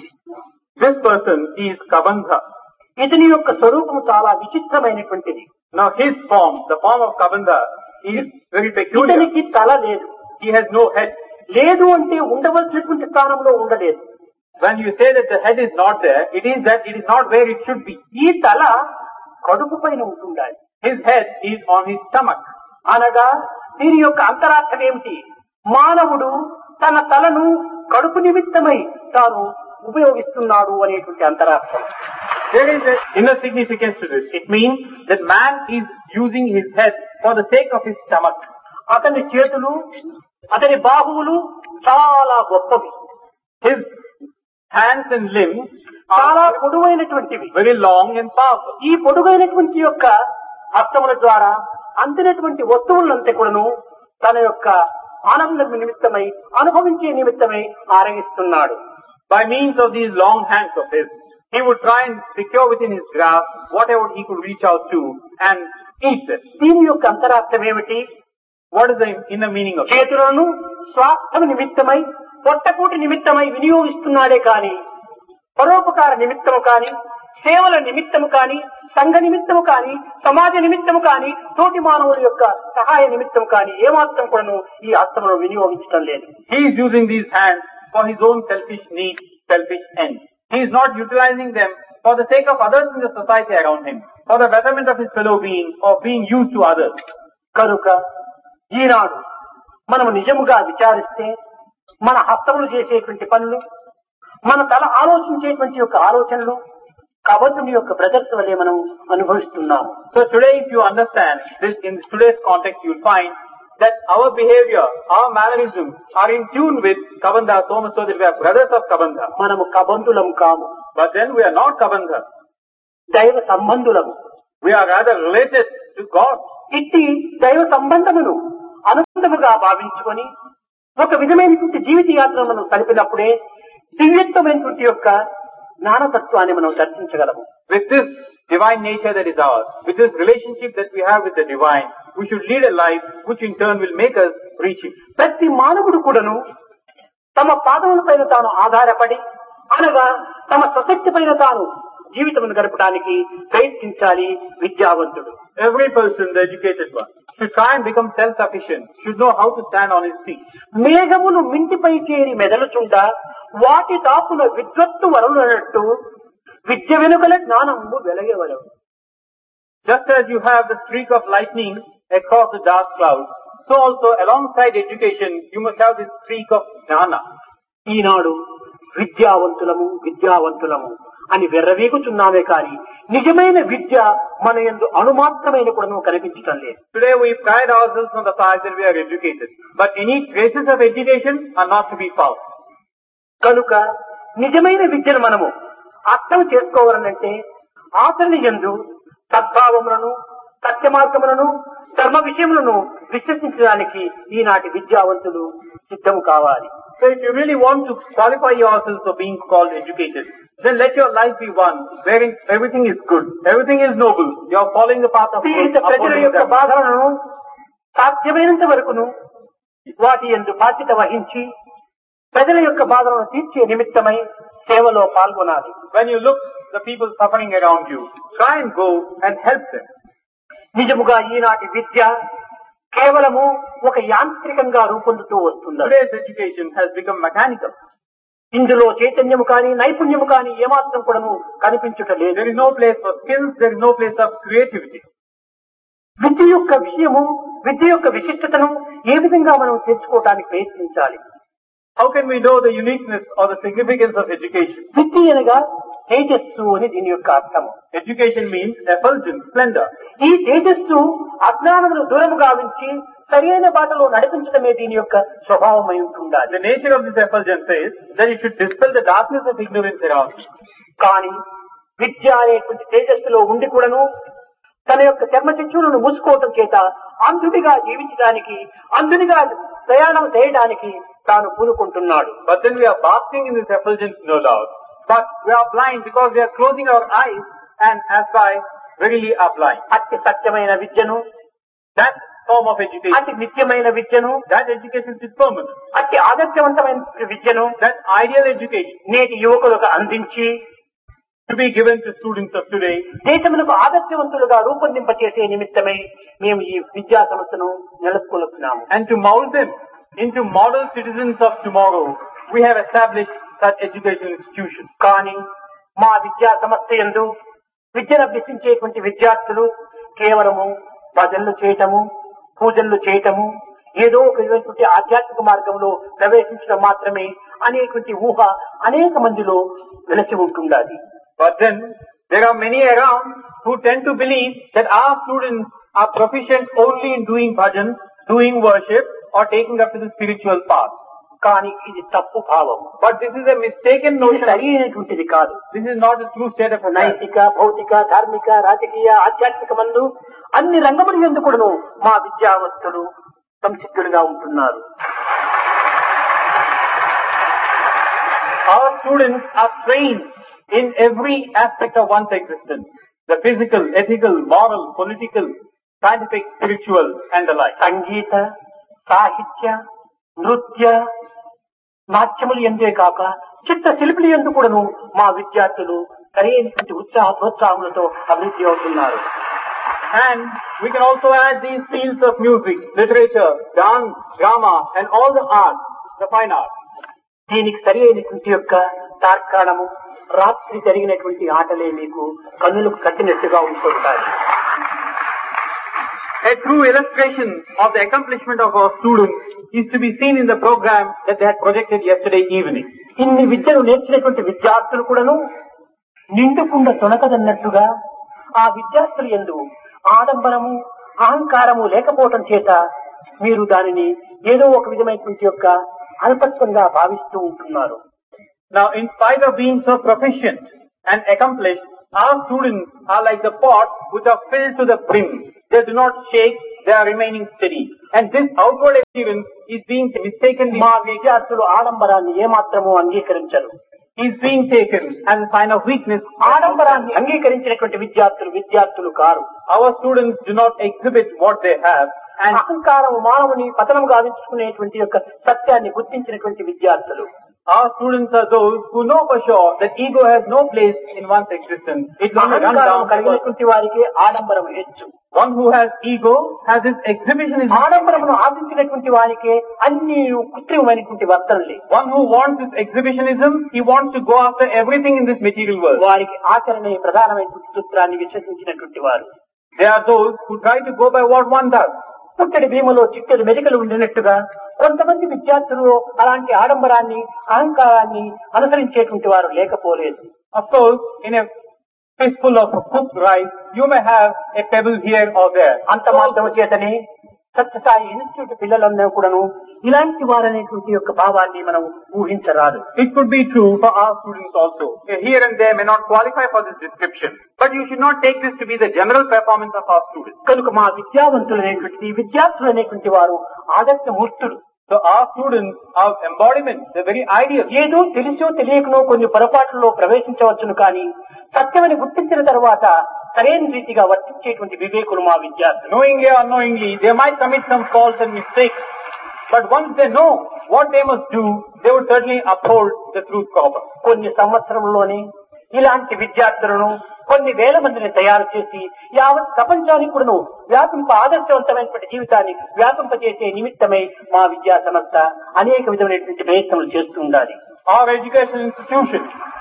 This person is Kabandha. ఇతని యొక్క స్వరూపము చాలా విచిత్రమైనటువంటిది. Now his form, the form of Kabandha, is very peculiar. ఇతనికి తల లేదు. He has no head. లేదు అంటే ఉండవలసినటువంటి స్థానంలో ఉండలేదు. When you say that the head is not there, it is that it is not where it should be. ఈ తల కడుపు పైన ఉంటుండాలి. His head is on his stomach. అనగా దీని యొక్క అంతరార్థం ఏమిటి? మానవుడు తన తలను కడుపు నిమిత్తమై తాను ఉపయోగిస్తున్నాడు అనేటువంటి అంతరార్థం. There is an inner significance to this. It means that man is using his head for the sake of his stomach. అతని చేతులు, అతని బాహువులు చాలా గొప్పవి. His hands and limbs చాలా are పొడవైనటువంటివి. very long and powerful. ఈ పొడుగైనటువంటి యొక్క హస్తముల ద్వారా అందినటువంటి వస్తువులంతా కూడాను తన యొక్క ఆనందం నిమిత్తమై అనుభవించే నిమిత్తమై ఆరగిస్తున్నాడు. By means of these long hands of his, he would try and secure within his grasp whatever he could reach out to and eat it. దీని యొక్క అంతరార్థం ఏమిటి? What is the inner meaning of it? చేతులను స్వార్థం నిమిత్తమై పొట్టకూటి నిమిత్తమై వినియోగిస్తున్నాడే కాని పరోపకార నిమిత్తము కాని సేవల నిమిత్తము కాని సంఘ నిమిత్తము కాని సమాజ నిమిత్తము కాని తోటి మానవుల యొక్క సహాయ నిమిత్తము కాని ఏమాత్రం కూడాను ఈ హస్తమును వినియోగించడం లేదు. He is using these hands for his own selfish needs, selfish ends. He is not utilizing them for the sake of others in the society around him, for the betterment of his fellow beings or being used to others. కనుక ఈనాడు మనము నిజముగా విచారిస్తే మన హస్తములు చేసేటువంటి పనులు, మన తల ఆలోచించేటువంటి యొక్క ఆలోచనలు కబంధుని యొక్క బ్రదర్స్ వల్లే మనం అనుభవిస్తున్నాము. So today if you understand this in today's context, you will find that our behavior, our mannerisms are in tune with Kabandha, so much so that we are brothers of Kabandha. మనము కబంధులం కాము, But then we are not Kabandha. దైవ సంబంధులము. We are rather related to God. ఇట్టి దైవ సంబంధమును అనుబంధముగా భావించుకొని ఒక విధమైనటువంటి జీవిత యాత్ర మనం కలిపినప్పుడే దివ్యత్వమైనటువంటి యొక్క జ్ఞానతత్వాన్ని మనం దర్శించగలము. With this divine nature that is ours, with this relationship that we have with the divine, we should lead a life which in turn will make us reach it. ప్రతి మానవుడు కూడాను తమ పాదముల పైన తాను ఆధారపడి అనగా తమ స్వశక్తి పైన తాను జీవితమును గడపడానికి ప్రయత్నించాలి విద్యావంతుడు. Every person, the educated one, should try and become self-sufficient, should know how to stand on his feet. మేఘములు మింటిపై చేరి మెదలుచుండ వాటి తాపున విద్వత్తు వరునట్టు విద్య వెనుకల జ్ఞానము వెలగవలవు. Just as you have the streak of lightning across the dark clouds, so also alongside education, you must have this streak of jnana. ఈనాడు విద్యావంతులము విద్యావంతులము అని వెర్రవీగుచున్నామే కాని నిజమైన విద్య మన యందు అణుమాత్రమైన కూడా కనిపించటం లేదు. Today we pride ourselves on the fact that we are educated, but any traces of education are not to be found. కనుక నిజమైన విద్యను మనము అర్థం చేసుకోవాలనంటే ఆచరణ యందు సద్భావములను సత్య మార్గములను ధర్మ విషయములను విశ్వసించడానికి ఈనాటి విద్యావంతులు సిద్ధం కావాలి. So if you really want to qualify yourselves for being called educated, then let your life be one wherein everything is good, everything is noble, you are following the path of పీడిత good, ప్రజల upholding యొక్క them. బాధలను సాధ్యమైనంత వరకును వాటి యందు బాధ్యత వహించి ప్రజల యొక్క బాధలను తీర్చే నిమిత్తమై సేవలో పాల్గొనాలి. When you look the people suffering around you, try and go and help them. నిజముగా ఈనాటి విద్య కేవలము ఒక యాంత్రికంగా రూపొందుతూ వస్తుంది. Today's education has become mechanical. ఇందులో చైతన్యము కాని నైపుణ్యము కాని ఏమాత్రం కూడాను కనిపించుటలేదు. There is no place for skills, there is no place of creativity. విద్య యొక్క విషయము విద్య యొక్క విశిష్టతను ఏ విధంగా మనం తెచ్చుకోవడానికి ప్రయత్నించాలి. How can we know the uniqueness or the significance of education? విద్య అనగా తేజస్సు అని దీని యొక్క అర్థము. Education means effulgence, splendor. ఈ తేజస్సు అజ్ఞానమును దూరము గావించి సరైన బాటలో నడిపించడమే దీని యొక్క స్వభావమై ఉంటుండాలి. The nature of this effulgence is that it should dispel the darkness of ignorance around you. కానీ విద్య అనేటువంటి తేజస్సులో ఉండి కూడాను తన యొక్క చర్మచక్షులను మూసుకోవటం చేత అంధుడిగా జీవించడానికి అంధుడిగా ప్రయాణం చేయడానికి తాను పూనుకుంటున్నాడు. But then we are basking in this effulgence, no doubt. But we are blind because we are closing our eyes and as by really are blind. అతి సత్యమైన విద్యను That form of education, అతి నిత్యమైన విద్యను that education is permanent. అతి ఆదర్శవంతమైన విద్యను That ideal education నేటి యువకులకు అందించి to be given to students of today, దేశములకు ఆదర్శవంతులుగా రూపొందింపచేసే నిమిత్తమై మేము ఈ విద్యా సంస్థను నెలకొల్పుతున్నాము. and to mold them into model citizens of tomorrow, we have established such educational institutions. కానీ మా విద్యా సంస్థ యందు విద్యను అభ్యసించేటువంటి విద్యార్థులు కేవలము భజనలు చేయటము పూజలు చేయటము ఏదో ఒక విధమైనటువంటి ఆధ్యాత్మిక మార్గంలో ప్రవేశించడం మాత్రమే అనేటువంటి ఊహ అనేక మందిలో వెలసి ఉంటుండాలి. But then, there are many around who tend to believe that our students are proficient only in doing bhajan, doing worship, or taking up to the spiritual path. కానీ ఇది తప్పు భావం. But this is a mistaken ఇది notion. సరైనటువంటిది కాదు. This is not the true state of affairs. నైతిక భౌతిక ధార్మిక రాజకీయ ఆధ్యాత్మిక మందు అన్ని రంగముల యందు కూడాను మా విద్యావంతులు సంసిద్ధులుగా ఉంటున్నారు. Our students are trained in every aspect of one's existence. The physical, ethical, moral, political, scientific, spiritual, and the like. సంగీత సాహిత్య నృత్య నాట్యములు ఎందే కాక చిత్ర శిల్పులు ఎందు కూడాను మా విద్యార్థులు సరైనటువంటి ఉత్సాహ ప్రోత్సాహములతో అభివృద్ధి అవుతున్నారు. And we can also add these fields of music, literature, dance, drama, and all the arts, the fine arts. దీనికి సరి అయినటువంటి యొక్క తార్కాణము రాత్రి జరిగినటువంటి ఆటలే మీకు కన్నులకు కట్టినట్టుగా ఉంటుంటాయి. A true illustration of the accomplishment of our students is to be seen in the program that they had projected yesterday evening. ఇన్ని విద్యను నేర్చినటువంటి విద్యార్థులు కూడాను నిండుకుండా తొణకదన్నట్టుగా ఆ విద్యార్థులు యందు ఆడంబరము అహంకారము లేకపోవటం చేత మీరు దానిని ఏదో ఒక విధమైనటువంటి యొక్క అల్పత్వంగా భావిస్తూ ఉంటున్నారు. Now, in spite of being so proficient and accomplished, our students are like the pots which are filled to the brim. They do not shake, they are remaining steady. And this outward appearance is being mistakenly... మా విద్యార్థులు ఆడంబరాన్ని ఏమాత్రము అంగీకరించరు. is being taken as a sign of weakness. ఆడంబరాన్ని అంగీకరించినటువంటి విద్యార్థులు విద్యార్థులు car. Our students do not exhibit what they have. And అహంకారం మానవుని పతనం గావించుకునేటువంటి యొక్క సత్యాన్ని గుర్తించినటువంటి విద్యార్థులు. Our students are those who know for sure that ego has no place in one's existence. It will run down. కలిగినటువంటి వారికి ఆడంబరం హెచ్చు. One who has ego has his exhibition is ఆడంబరమును ఆశించినటువంటి వారికి అన్ని కృత్రిమమైనటువంటి వర్తనలే. One who wants this exhibitionism, he wants to go after everything in this material world. వారికి ఆచరణే ప్రధానమైనటువంటి సూత్రాన్ని విశ్వసించినటువంటి వారు. They are those who try to go by what one does. పుట్టడి భీమలో చిట్టెడు మెరికలు ఉండినట్టుగా కొంతమంది విద్యార్థులు అలాంటి ఆడంబరాన్ని అహంకారాన్ని అనుసరించేటువంటి వారు లేకపోలేదు. Of course, in a fistful of cooked rice, you may have a pebble here or there. అంత మాత్రం చేతనే సత్యసాయి ఇన్స్టిట్యూట్ పిల్లలందరూ కూడాను ఇలాంటి వారనేటువంటి యొక్క భావాన్ని మనం ఊహించరాదు. It could be true for our students also. Here and there may not qualify for this description. But you should not take this to be the general performance of our students. కనుక మా విద్యావంతులు అనేటువంటి విద్యార్థులు అనేటువంటి వారు ఆదర్శమూర్తులు. So our students are embodiment, they're very ideal. ఏదో తెలిసో తెలియకనో కొన్ని పొరపాట్లలో ప్రవేశించవచ్చును కానీ సత్యమని గుర్తించిన తర్వాత సరైన రీతిగా వర్తించేటువంటి వివేకులు మా విద్యార్థులు. Knowingly or unknowingly, they might commit some faults and mistakes. But once they know what they must do, they would certainly uphold the truth proper. కొన్ని సంవత్సరంలోనే ఇలాంటి విద్యార్థులను కొన్ని వేల మందిని తయారు చేసి యావత్ ప్రపంచానికి కూడాను వ్యాపింప ఆదర్శవంతమైనటువంటి జీవితాన్ని వ్యాపింపజేసే నిమిత్తమై మా విద్యా సంస్థ అనేక విధమైనటువంటి ప్రయత్నాలు చేస్తూ ఉండాలి. Our education institution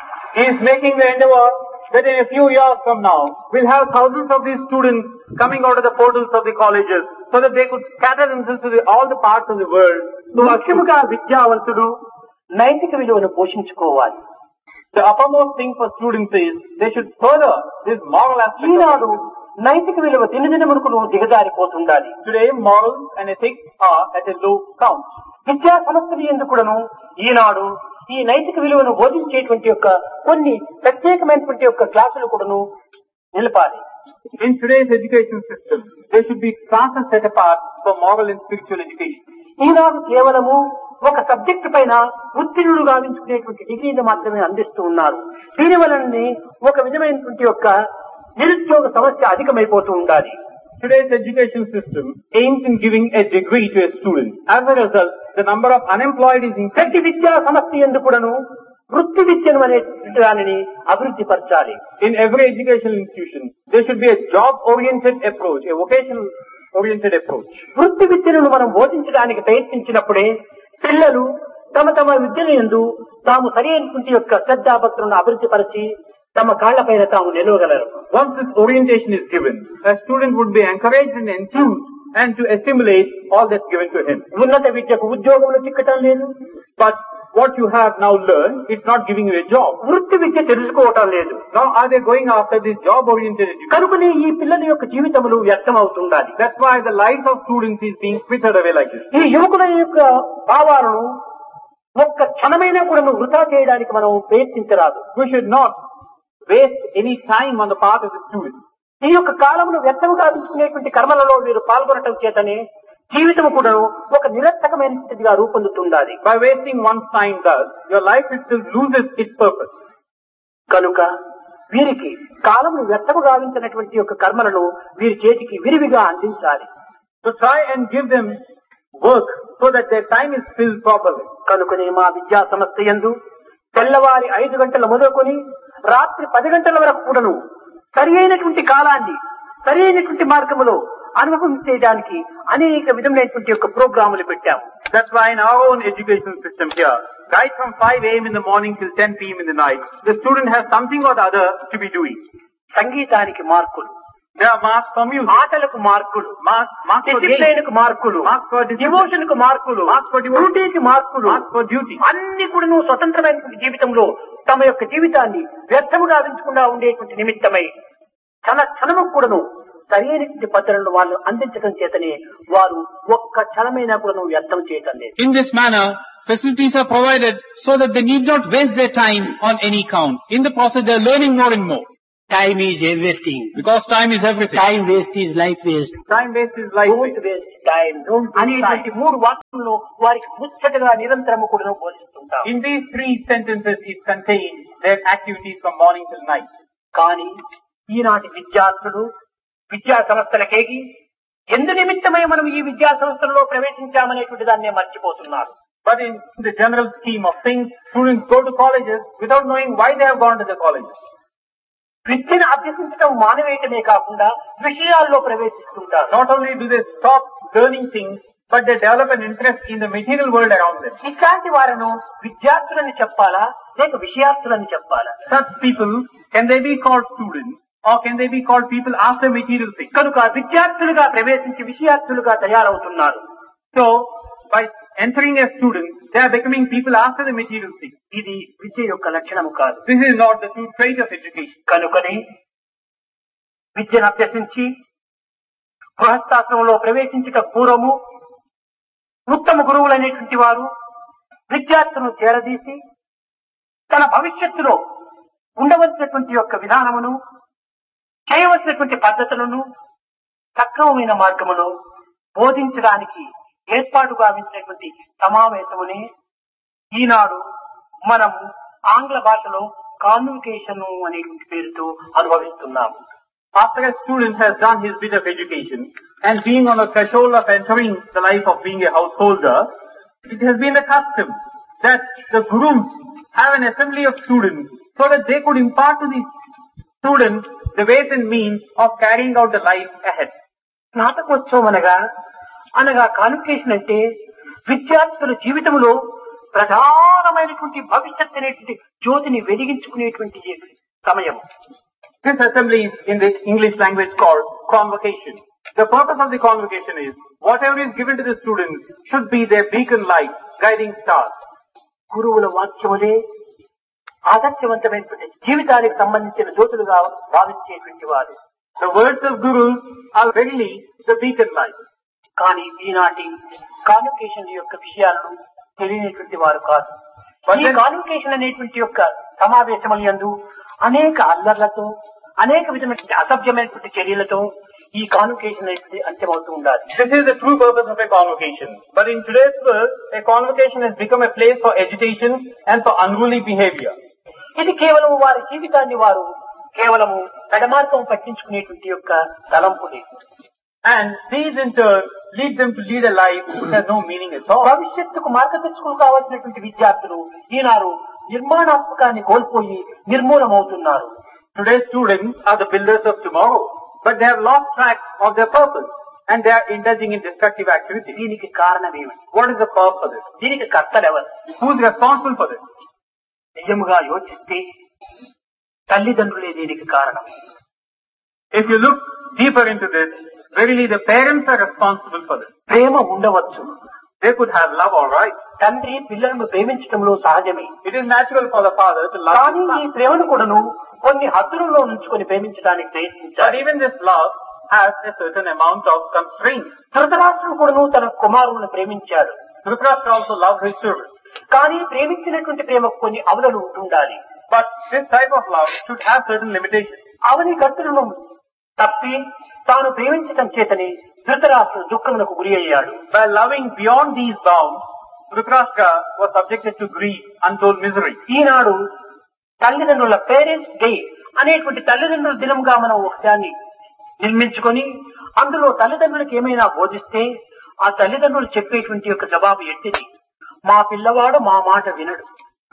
is making the endeavor that in a few years from now, we'll have thousands of these students coming out of the portals of the colleges so that they could scatter themselves to the, all the parts of the world. ముఖ్యంగా విద్యావంతుడు నైతిక విలువను పోషించుకోవాలి. The uppermost thing for students is they should further this moral aspect. ఈనాడు నైతిక విలువ దినదినమునకు దిగజారిపోతుండాలి. Today, morals and ethics are at a low count. విద్యా సంస్థలు ఎందుకు కూడాను ఈనాడు ఈ నైతిక విలువను బోధించేటువంటి యొక్క కొన్ని ప్రత్యేకమైనటువంటి యొక్క క్లాసులు కూడాను నిలపాలి. In today's education system, there should be classes set apart for moral and spiritual education. ఈనాడు కేవలము ఒక సబ్జెక్టు పైన ఉత్తీర్ణులు గావించుకునేటువంటి డిగ్రీని మాత్రమే అందిస్తూ ఉన్నారు. దీని వలన ఒక విధమైనటువంటి యొక్క నిరుద్యోగ సమస్య అధికమైపోతూ ఉండాలి. Today's education system aims in giving a degree to a student. As a result, the number of unemployed is increasing. ప్రతి విద్యా సంస్థ ఎందుకు కూడాను వృత్తి విద్యను అనేటువంటి దానిని అభివృద్ధి పరచాలి. In every educational institution, there should be a job-oriented approach, a vocational-oriented approach. వృత్తి విద్యను మనం బోధించడానికి ప్రయత్నించినప్పుడే పిల్లలు తమ తమ విద్యను యందు తాము సరైనటువంటి యొక్క శ్రద్ధాభక్తులను అభివృద్ధి పరిచి తమ కాళ్లపైన తాము నిలవగలరు. Once this orientation is given, a student would be encouraged and enthused and to assimilate all that's given to him. ఉన్నత విద్యకు ఉద్యోగంలో చిక్కటం లేదు. But what you have now learned, it's not giving you a job. వృత్తి విద్య తెలుసుకోవటం లేదు. Now are they going after this job-oriented education? కనుకనే ఈ పిల్లల యొక్క జీవితములు వ్యర్థం అవుతుండాలి. That's why the life of students is being frittered away like this. ఈ యువకుల యొక్క భావాలను ఒక్క క్షణమైనా కూడా వృధా చేయడానికి మనం ప్రయత్నించరాదు. We should not waste any time on the part of the students. ఈ యొక్క కాలమును వ్యర్థముగా తీసుకునేటువంటి కర్మలలో మీరు పాల్గొనటం చేతనే జీవితం కూడా ఒక నిరర్థకమైనదిగా రూపొందుతుండాలి. By wasting one's time thus, your life itself loses its purpose. కనుక వీరికి కాలమును వ్యర్థము గావించినటువంటి యొక్క కర్మలను వీరి చేతికి విరివిగా అందించాలి. So try and give them work so that their time is filled properly. కనుకనే మా విద్యా సంస్థ యందు తెల్లవారి ఐదు గంటల మొదలుకొని రాత్రి పది గంటల వరకు కూడాను సరి అయినటువంటి కాలాన్ని సరి అయినటువంటి మార్గంలో అనుభవించేయడానికి అనేక విధమైనటువంటి యొక్క ప్రోగ్రాములు పెట్టాము. That's why in our own educational system here, right from five a m in the morning till ten p m in the night, the student has something or the other to be doing. సంగీతానికి మార్కులు, there are marks for music, ఆటలకు మార్కులు, marks, marks for discipline కు మార్కులు, marks for devotion కు మార్కులు, marks for devotion, డ్యూటీకి మార్కులు, marks for duty. అన్ని కూడా నువ్వు స్వతంత్రమైనటువంటి జీవితంలో తమ యొక్క జీవితాన్ని వ్యర్థముగా గావించకుండా ఉండేటువంటి నిమిత్తమై క్షణ క్షణము కూడాను సరైనటువంటి పద్ధతులను వాళ్ళు అందించడం చేతనే వారు ఒక్క క్షణమైనా కూడా నువ్వు వ్యర్థం చేయటం లేదు. In this manner, facilities are provided so that they need not waste their time on any count. In the process, they are learning more and more. Time is everything. Because time is everything. Time waste is life waste. Time waste is life don't waste. Waste time అనేటువంటి మూడు వాక్యాలను వారికి ముచ్చటగా నిరంతరము కూడా బోధిస్తుంటాం. In these three sentences is contained their activities from morning till night. కానీ ఈనాటి విద్యార్థులు విద్యా సంస్థలకేగి ఎందు నిమిత్తమై మనం ఈ విద్యా సంస్థలలో ప్రవేశించామనేటువంటి దాన్నే మర్చిపోతున్నారు. But in the general scheme of things, students go to colleges without knowing why they have gone to the colleges. విద్యను అభ్యసించడం మానవేయటమే కాకుండా విషయాల్లో ప్రవేశిస్తుంటారు. Not only do they stop learning things, but they develop an interest in the material world around them. ఇట్లాంటి వారిను విద్యార్థులని చెప్పాలా లేక విషయార్థులని చెప్పాలా? Such people, can they be called students or can they be called people after material things? కనుక విద్యార్థులుగా ప్రవేశించి విషయార్థులుగా తయారవుతున్నారు. So, by entering as students, they are becoming people after the material things. ఇది విద్య యొక్క లక్షణము కాదు. This is not the true trait of education. కనుకనే విద్యను అభ్యసించి గృహస్థాశ్రమంలో ప్రవేశించట పూర్వము ఉత్తమ గురువులైనటువంటి వారు విద్యార్థులను చేరదీసి తన భవిష్యత్తులో ఉండవలసినటువంటి యొక్క విధానమును చేయవలసినటువంటి పద్ధతులను సక్రమమైన మార్గములో బోధించడానికి ఏర్పాటు గావించినటువంటి సమావేశముని ఈనాడు మనం ఆంగ్ల భాషలో కాన్వికేషన్ అనేటువంటి పేరుతో అనుభవిస్తున్నాము. After a student has done his bit of education and being on the threshold of entering the life of being a householder, it has been the custom that the gurus have an assembly of students so that they could impart to the students the ways and means of carrying out the life ahead. స్నాతకోత్సవం అనగా అనగా convocation అంటే విద్యార్థుల జీవితంలో ప్రధానమైనటువంటి భవిష్యత్ అనేటువంటి జ్యోతిని వెలిగించుకునేటువంటి సమయం. This assembly is in the English language called convocation. The purpose of the convocation is whatever is given to the students should be their beacon light, guiding stars. గురువుల వాక్యములే ఆదర్శవంతమైనటువంటి జీవితానికి సంబంధించిన జ్యోతులుగా భావించేటువంటి వారు. The words of gurus are verily the beacon light. కానీ ఈనాటి convocation యొక్క విషయాలను తెలియనటువంటి వారు కాదు. ఈ కాన్వికేషన్ అనేటువంటి యొక్క సమావేశముల యందు అనేక అల్లర్లతో అనేక విధమైనటువంటి అసభ్యమైనటువంటి చర్యలతో ఈ కాన్వికేషన్ అనేది అంత్యమవుతూ ఉండాలి. This is the true purpose of a convocation. But in today's world, a convocation has become a place for agitation and for unruly behavior. ఇది కేవలం వారి జీవితాన్ని వారు కేవలము పెడమార్గం పట్టించుకునేటువంటి యొక్క తలంపులే. And these in turn lead them to lead a life which has no meaning at all. భవిష్యత్తుకు మార్గదర్శకులు కావాల్సినటువంటి విద్యార్థులు ఈనాడు నిర్మాణాత్మకాన్ని కోల్పోయి నిర్మూలమవుతున్నారు. Today's students are the builders of tomorrow, but they have lost track of their purpose and they are indulging in destructive activity. దీనికి కారణం ఏమిటి? What is the cause for this? దీనికి కర్తలెవరు? Who is responsible for this? నిజముగా యోచిస్తే తల్లిదండ్రులే దీనికి కారణం. If you look deeper into this, verily the parents are responsible for this. ప్రేమ ఉండవచ్చు. They could have love, all right. తండ్రి పిల్లలను ప్రేమించడంలో సహజమే. It is natural for the father to love కానీ his ఈ son. ప్రేమను కూడాను కొన్ని హద్దులలో ఉంచుకొని ప్రేమించడానికి But ప్రయత్నించాలి. even this love has a certain amount of constraints. ధృతరాష్ట్రుడు కూడాను తన కుమారులను ప్రేమించాడు. Dhritarashtra also loved his children. కానీ ప్రేమించినటువంటి ప్రేమకు కొన్ని అవధులు ఉంటుండాలి. But this type of love should have certain limitations. అవని గట్టులను తప్పి తాను ప్రేమించటం చేతని ధృతరాష్ట్రుడు దుఃఖములకు గురి అయ్యాడు. By loving beyond these bounds, Dhritarashtra was subjected to grief, untold misery. ఈనాడు తల్లిదండ్రుల పేరెంట్స్ డే అనేటువంటి తల్లిదండ్రుల దినంగా మనం ఒకదాన్ని నిర్మించుకొని అందులో తల్లిదండ్రులకు ఏమైనా బోధిస్తే ఆ తల్లిదండ్రులు చెప్పేటువంటి యొక్క జవాబు ఎట్టిది? మా పిల్లవాడు మా మాట వినడు.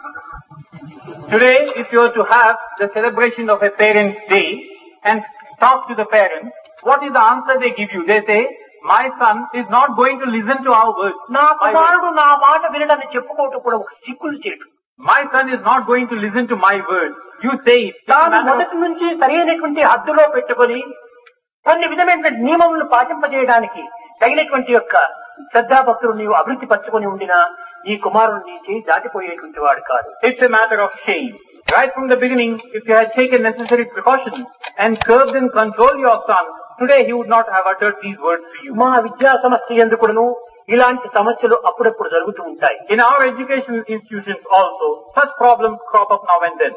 Today, if you are to have the celebration of a parents' day and talk to the parents, what is the answer they give you? They say, my son is not going to listen to our words. నా My, కుమారుడు నా మాట వినడని చెప్పుకోవటం కూడా ఒక సిగ్గులు చేయడం. my son is not going to listen to my words. You say it. It's a తాను matter of- మొదటి నుంచి సరైనటువంటి హద్దులో పెట్టుకొని కొన్ని విధమైనటువంటి నియమములను పాటింపజేయడానికి తగినటువంటి యొక్క శ్రద్ధాభక్తులు నీవు అభివృద్ధి పరచుకొని ఉండినా ఈ కుమారుడు నీ చేయి దాటిపోయేటువంటి వాడు కాదు. It's a matter of shame. Right from the beginning, if you had taken necessary precautions and curbed and controlled your son today he would not have uttered these words to you. మా విద్యా సంస్థ ఎందుకును ఇలాంటి సమస్యలు అప్పుడప్పుడు జరుగుతూ ఉంటాయి. In our educational institutions also, such problems crop up now and then.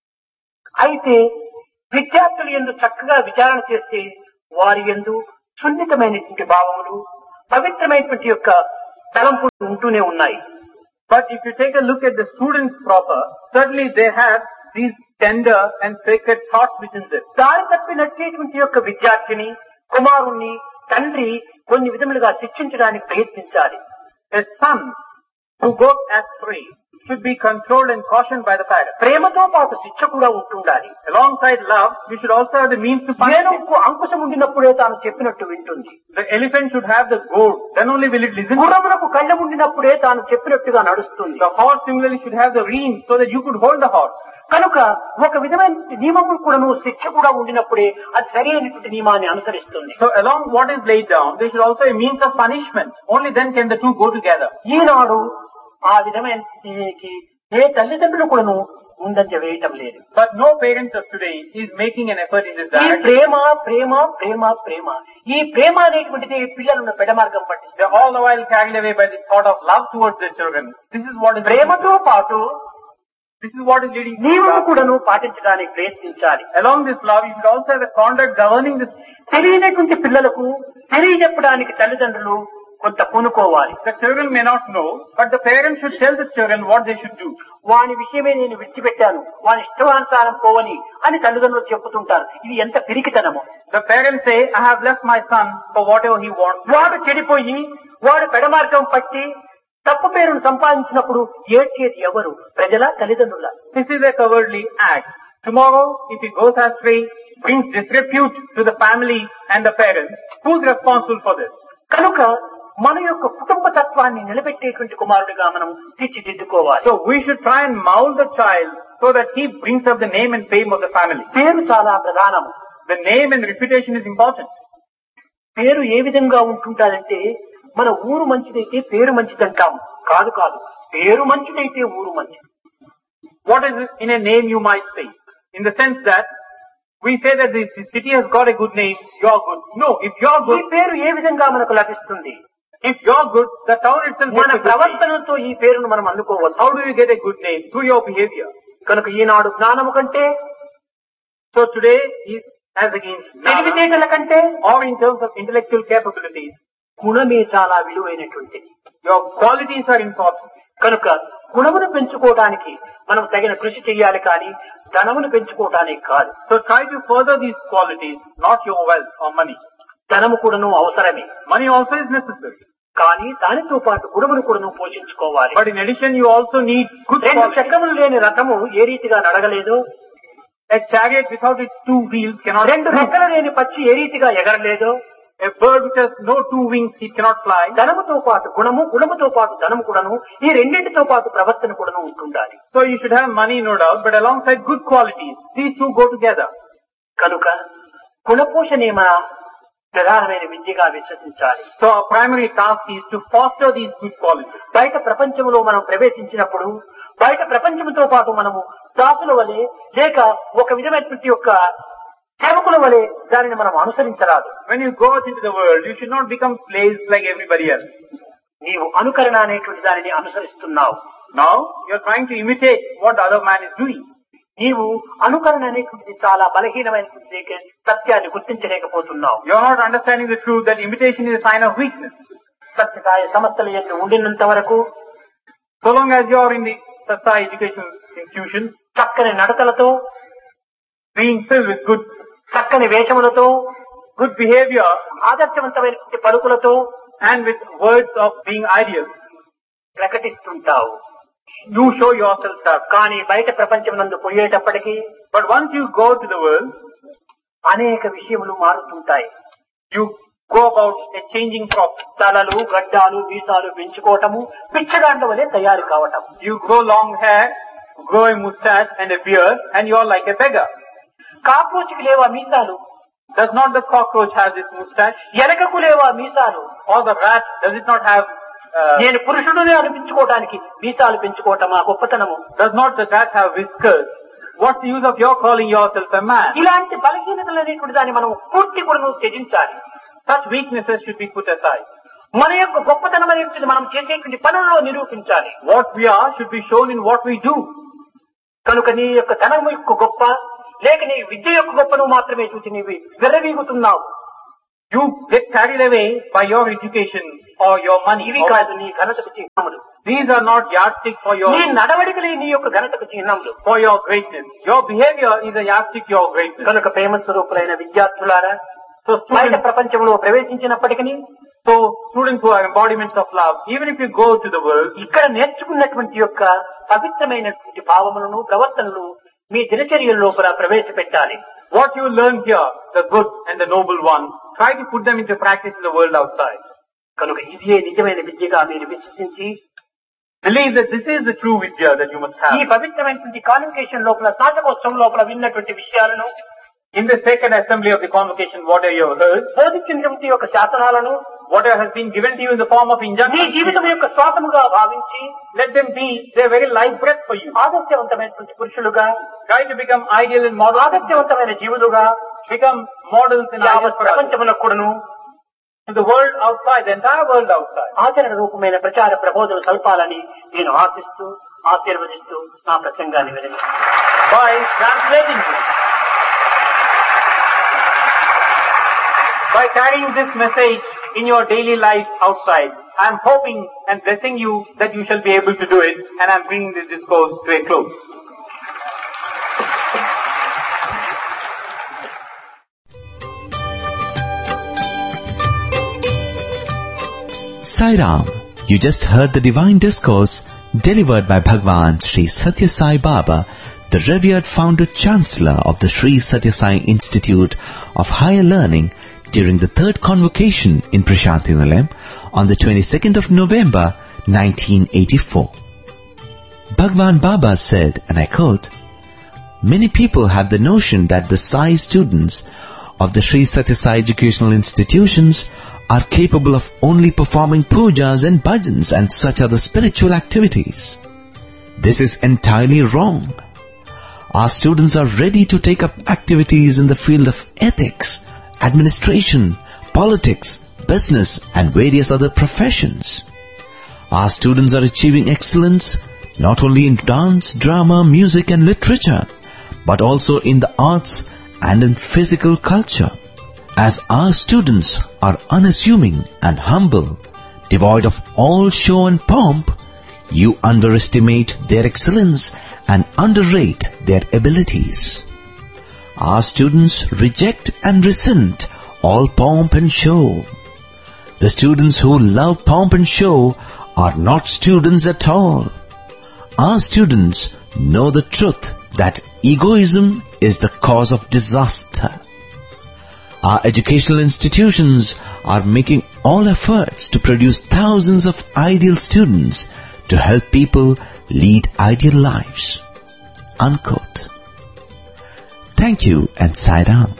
అయితే విద్యార్థులు యందు చక్కగా విచారణ చేస్తే వారి యందు సున్నితమైనటువంటి భావములు, పవిత్రమైనటువంటి యొక్క తలంపులు ఉంటూనే ఉన్నాయి. But if you take a look at the students proper, certainly they have these tender and sacred thoughts within them. దారి తప్పినటువంటి యొక్క విద్యార్థిని, కుమారుణ్ణి తండ్రి కొన్ని విధములుగా శిక్షించడానికి ప్రయత్నించాలి. A son who goes astray should be controlled and cautioned by the parents. ప్రేమతో పాటు శిక్ష కూడా ఉంటుండాలి. Alongside love, you should also have the means to punish it. ఏనుగుకు Ankusam ఉండినప్పుడే తాను చెప్పినట్టు వింటుంది. The elephant should have the goad, then only will it listen. గుర్రములకు కళ్ళ ఉండినప్పుడే తాను చెప్పినట్టుగా నడుస్తుంది. The horse similarly should have the reins so that you could hold the horse. కనుక ఒక విధమైన నియమములు కూడాను శిక్ష కూడా ఉండినప్పుడే అది సరైనటువంటి నియమాన్ని అనుసరిస్తుంది. So along what is laid down, there should also a means of punishment. Only then can the two go together. ఈనాడు ఆ విధమైన దీనికి ఏ తల్లిదండ్రులు కూడాను ముందంజ వేయటం లేదు. But no parent of today is making an effort in this ఈ direction. ప్రేమ ప్రేమ ప్రేమ ప్రేమ ఈ ప్రేమ అనేటువంటిది పిల్లలను పెడమార్గం పట్టింది. They are all the while carried away by the thought of love towards their children. This is what is ప్రేమతో పాటు This is what is leading to నీవును love. కూడాను పాటించడానికి ప్రయత్నించాలి. Along this love, you should also have a conduct governing this. తెలియనటువంటి పిల్లలకు తెలియజెప్పడానికి తల్లిదండ్రులు కొంత పూనుకోవాలి. The children may not know, but the parents should tell the children what they should do. వాని విషయమే నేను విడిచిపెట్టాను, వాని ఇష్టవానుసారం పోవని అని తల్లిదండ్రులు చెప్పుతుంటారు. ఇది ఎంత పిరికితనము. The parents say, I have left my son for whatever he wants. వాడు చెడిపోయి వాడు పెడమార్గం పట్టి తప్పు పేరును సంపాదించినప్పుడు ఏడ్చేది ఎవరు? ప్రజల తల్లిదండ్రుల? This is a cowardly act. Tomorrow, if he goes astray, brings disrepute to the family and the parents, who's responsible for this? కనుక మన యొక్క కుటుంబ తత్వాన్ని నిలబెట్టేటువంటి కుమారుడిగా మనం తీర్చిదిద్దుకోవాలి. So we should try and mold the child so that he brings up the name and fame of the family. పేరు చాలా ప్రధానం. The name and reputation is important. పేరు ఏ విధంగా ఉంటుంటాదంటే మన ఊరు మంచిదైతే పేరు మంచిదంటాం. కాదు కాదు, పేరు మంచిదైతే ఊరు మంచిది. What is it in a name you might say? In the sense that we say that the city has got a good name, you're good. No, if you're ఈ good, పేరు ఏ విధంగా మనకు లభిస్తుంది? if you're good, the town itself మన gets a good name. ప్రవర్తనతో ఈ పేరును మనం అందుకోవచ్చు. How do you get a good name? Through your behavior. కనుక ఈనాడు జ్ఞానము కంటే, So today is as against knowledge, తెలివితేటల కంటే or in terms of intellectual capabilities, గుణమే చాలా విలువైనటువంటిది. your qualities are important. కనుక గుణమును పెంచుకోవడానికి మనం తగిన కృషి చేయాలి, కానీ ధనమును పెంచుకోవడానికి కాదు. So try to further these qualities, not your wealth or money. ధనము కూడాను అవసరమే, Money also is necessary. కానీ దానితో పాటు గుణమును కూడాను పోషించుకోవాలి. But in addition, you also need good రెండు qualities. చక్రములు లేని రథము ఏ రీతిగా నడగలేదు, A chariot without its two wheels cannot రెండు move. రెక్కలు లేని పక్షి ఏ రీతిగా ఎగరలేదు. A bird which has no two wings, it cannot fly. ధనముతో పాటు గుణము, గుణముతో పాటు ధనము కూడాను, ఈ రెండింటితో పాటు ప్రవర్తన కూడాను ఉంటుండాలి. So you should have money, no doubt, but alongside good qualities, these two go together. కనుక గుణపోషణే మన ప్రధానమైన విద్యగా విశ్వసించాలి. So our primary task is to foster these good qualities. బయట ప్రపంచంలో మనం ప్రవేశించినప్పుడు బయట ప్రపంచంతో పాటు మనము దాసుల వలె లేక ఒక విధమైనటువంటి యొక్క సేవకుల వలె దానిని మనం అనుసరించరాదు. When you go out into the world, you should not become slaves like everybody else. నీవు అనుకరణ అనేటువంటి దానిని అనుసరిస్తున్నావు. Now, you are trying to imitate what the other man is doing. నీవు అనుకరణ అనేటువంటిది చాలా బలహీనమైనటువంటి సత్యాన్ని గుర్తించలేకపోతున్నావు. You are not understanding the truth that imitation is a sign of weakness. Sathya Sai సంస్థల యందు ఉండినంత వరకు, So long as you are in the Satsai education institutions, చక్కని నడతలతో, being filled with good, చక్కని వేషములతో, good behavior, ఆదర్శవంతమైనటువంటి పలుకులతో and with words of being ideal, ప్రకటిస్తుంటావు. you show yourself up. కానీ బయట ప్రపంచం నందు పోయేటప్పటికీ But once you go to the world, అనేక విషయములు మారుతుంటాయి. you go about a changing process. తలలు, గడ్డాలు, మీసాలు పెంచుకోవటము, పిచ్చగాండ్ల వలె తయారు కావటం. You grow long hair, grow a moustache and a beard, and you are like a beggar. కాక్రోచ్కి లేవా మీసాలు? Does not the cockroach have this moustache? ఎలకకు లేవా మీసాలు? Or the rat, does it not have, uh, నేను పురుషుడునే అనిపించుకోవడానికి మీసాలు పెంచుకోవటం ఆ గొప్పతనము. does not the rat have whiskers? What's the use of your calling yourself a man? ఇలాంటి బలహీనతలు అనేటువంటి దాన్ని మనం పూర్తి కూడా త్యజించాలి. Such weaknesses should be put aside. మన యొక్క గొప్పతనం అనేటువంటి మనం చేసేటువంటి పనుల్లో నిరూపించాలి. What we are should be shown in what we do. కనుక నీ యొక్క ధనం యొక్క గొప్ప లేక నీ విద్య యొక్క గొప్పను మాత్రమే చూసి నీవి విర్రవీగుతున్నావు. You get carried away by your education or your money. ఇవి కాదు నీ ఘనతకు చిహ్నములు. These are not yardsticks for your నీ నడవడికలే నీ యొక్క ఘనతకు చిహ్నములు. for your greatness. Your behavior is a yardstick to your greatness. కనుక ప్రేమ స్వరూపులైన విద్యార్థులారా, So బయట students, ప్రపంచంలో ప్రవేశించినప్పటికీ so students who are embodiments of love, even if you go to the world, ఇక్కడ నేర్చుకున్నటువంటి యొక్క పవిత్రమైనటువంటి భావములను ప్రవర్తనలు మీ దినచర్యల్లో కూడా ప్రవేశపెట్టాలి. what you learn here, the good and the noble ones, try to put them into practice in the world outside. కనుక ఇదే నిజమైన విద్యగా మీరు విశ్వసించి Believe that this is the true vidya that you must ఈ have. పవిత్రమైనటువంటి convocation లోపల స్నాతకోత్సవం లోపల విన్నటువంటి విషయాలను In the second assembly of the convocation, whatever you have heard, బోధించినటువంటి యొక్క శాసనాలను whatever has been given to you in the form of నీ injunction, జీవితం యొక్క స్వాతముగా భావించి let them be their very life breath for you. ఆదర్శవంతమైనటువంటి పురుషులుగా, Try to become ideal and model, ఆదర్శవంతమైన జీవులుగా become models and ideals యావత్ for others. ప్రపంచములకు కూడాను To the world outside, the entire world outside. ఆచరణ రూపమైన ప్రచార ప్రబోధనలు సల్పాలని నేను ఆశిస్తూ ఆశీర్వదిస్తూ నా ప్రసంగాన్ని విరమిస్తున్నాను. By translating this, by carrying this message in your daily life outside, I am hoping and blessing you that you shall be able to do it, and I am bringing this discourse to a close. Sai Ram, you just heard the divine discourse delivered by Bhagwan Sri Satya Sai Baba, the revered founder chancellor of the Sri Satya Sai Institute of Higher Learning, during the third convocation in Prashanthi Nilayam on the twenty-second of November nineteen eighty-four. Bhagwan Baba said, and I quote, "Many people have the notion that the Sai students of the Sri Satya Sai educational institutions are capable of only performing pujas and bhajans and such other spiritual activities. This is entirely wrong. Our students are ready to take up activities in the field of ethics, administration, politics, business and various other professions. Our students are achieving excellence not only in dance, drama, music and literature, but also in the arts and in physical culture. As our students are unassuming and humble, devoid of all show and pomp, you underestimate their excellence and underrate their abilities. Our students reject and resent all pomp and show. The students who love pomp and show are not students at all. Our students know the truth that egoism is the cause of disaster. Our educational institutions are making all efforts to produce thousands of ideal students to help people lead ideal lives." Unquote. Thank you and Sai Ram.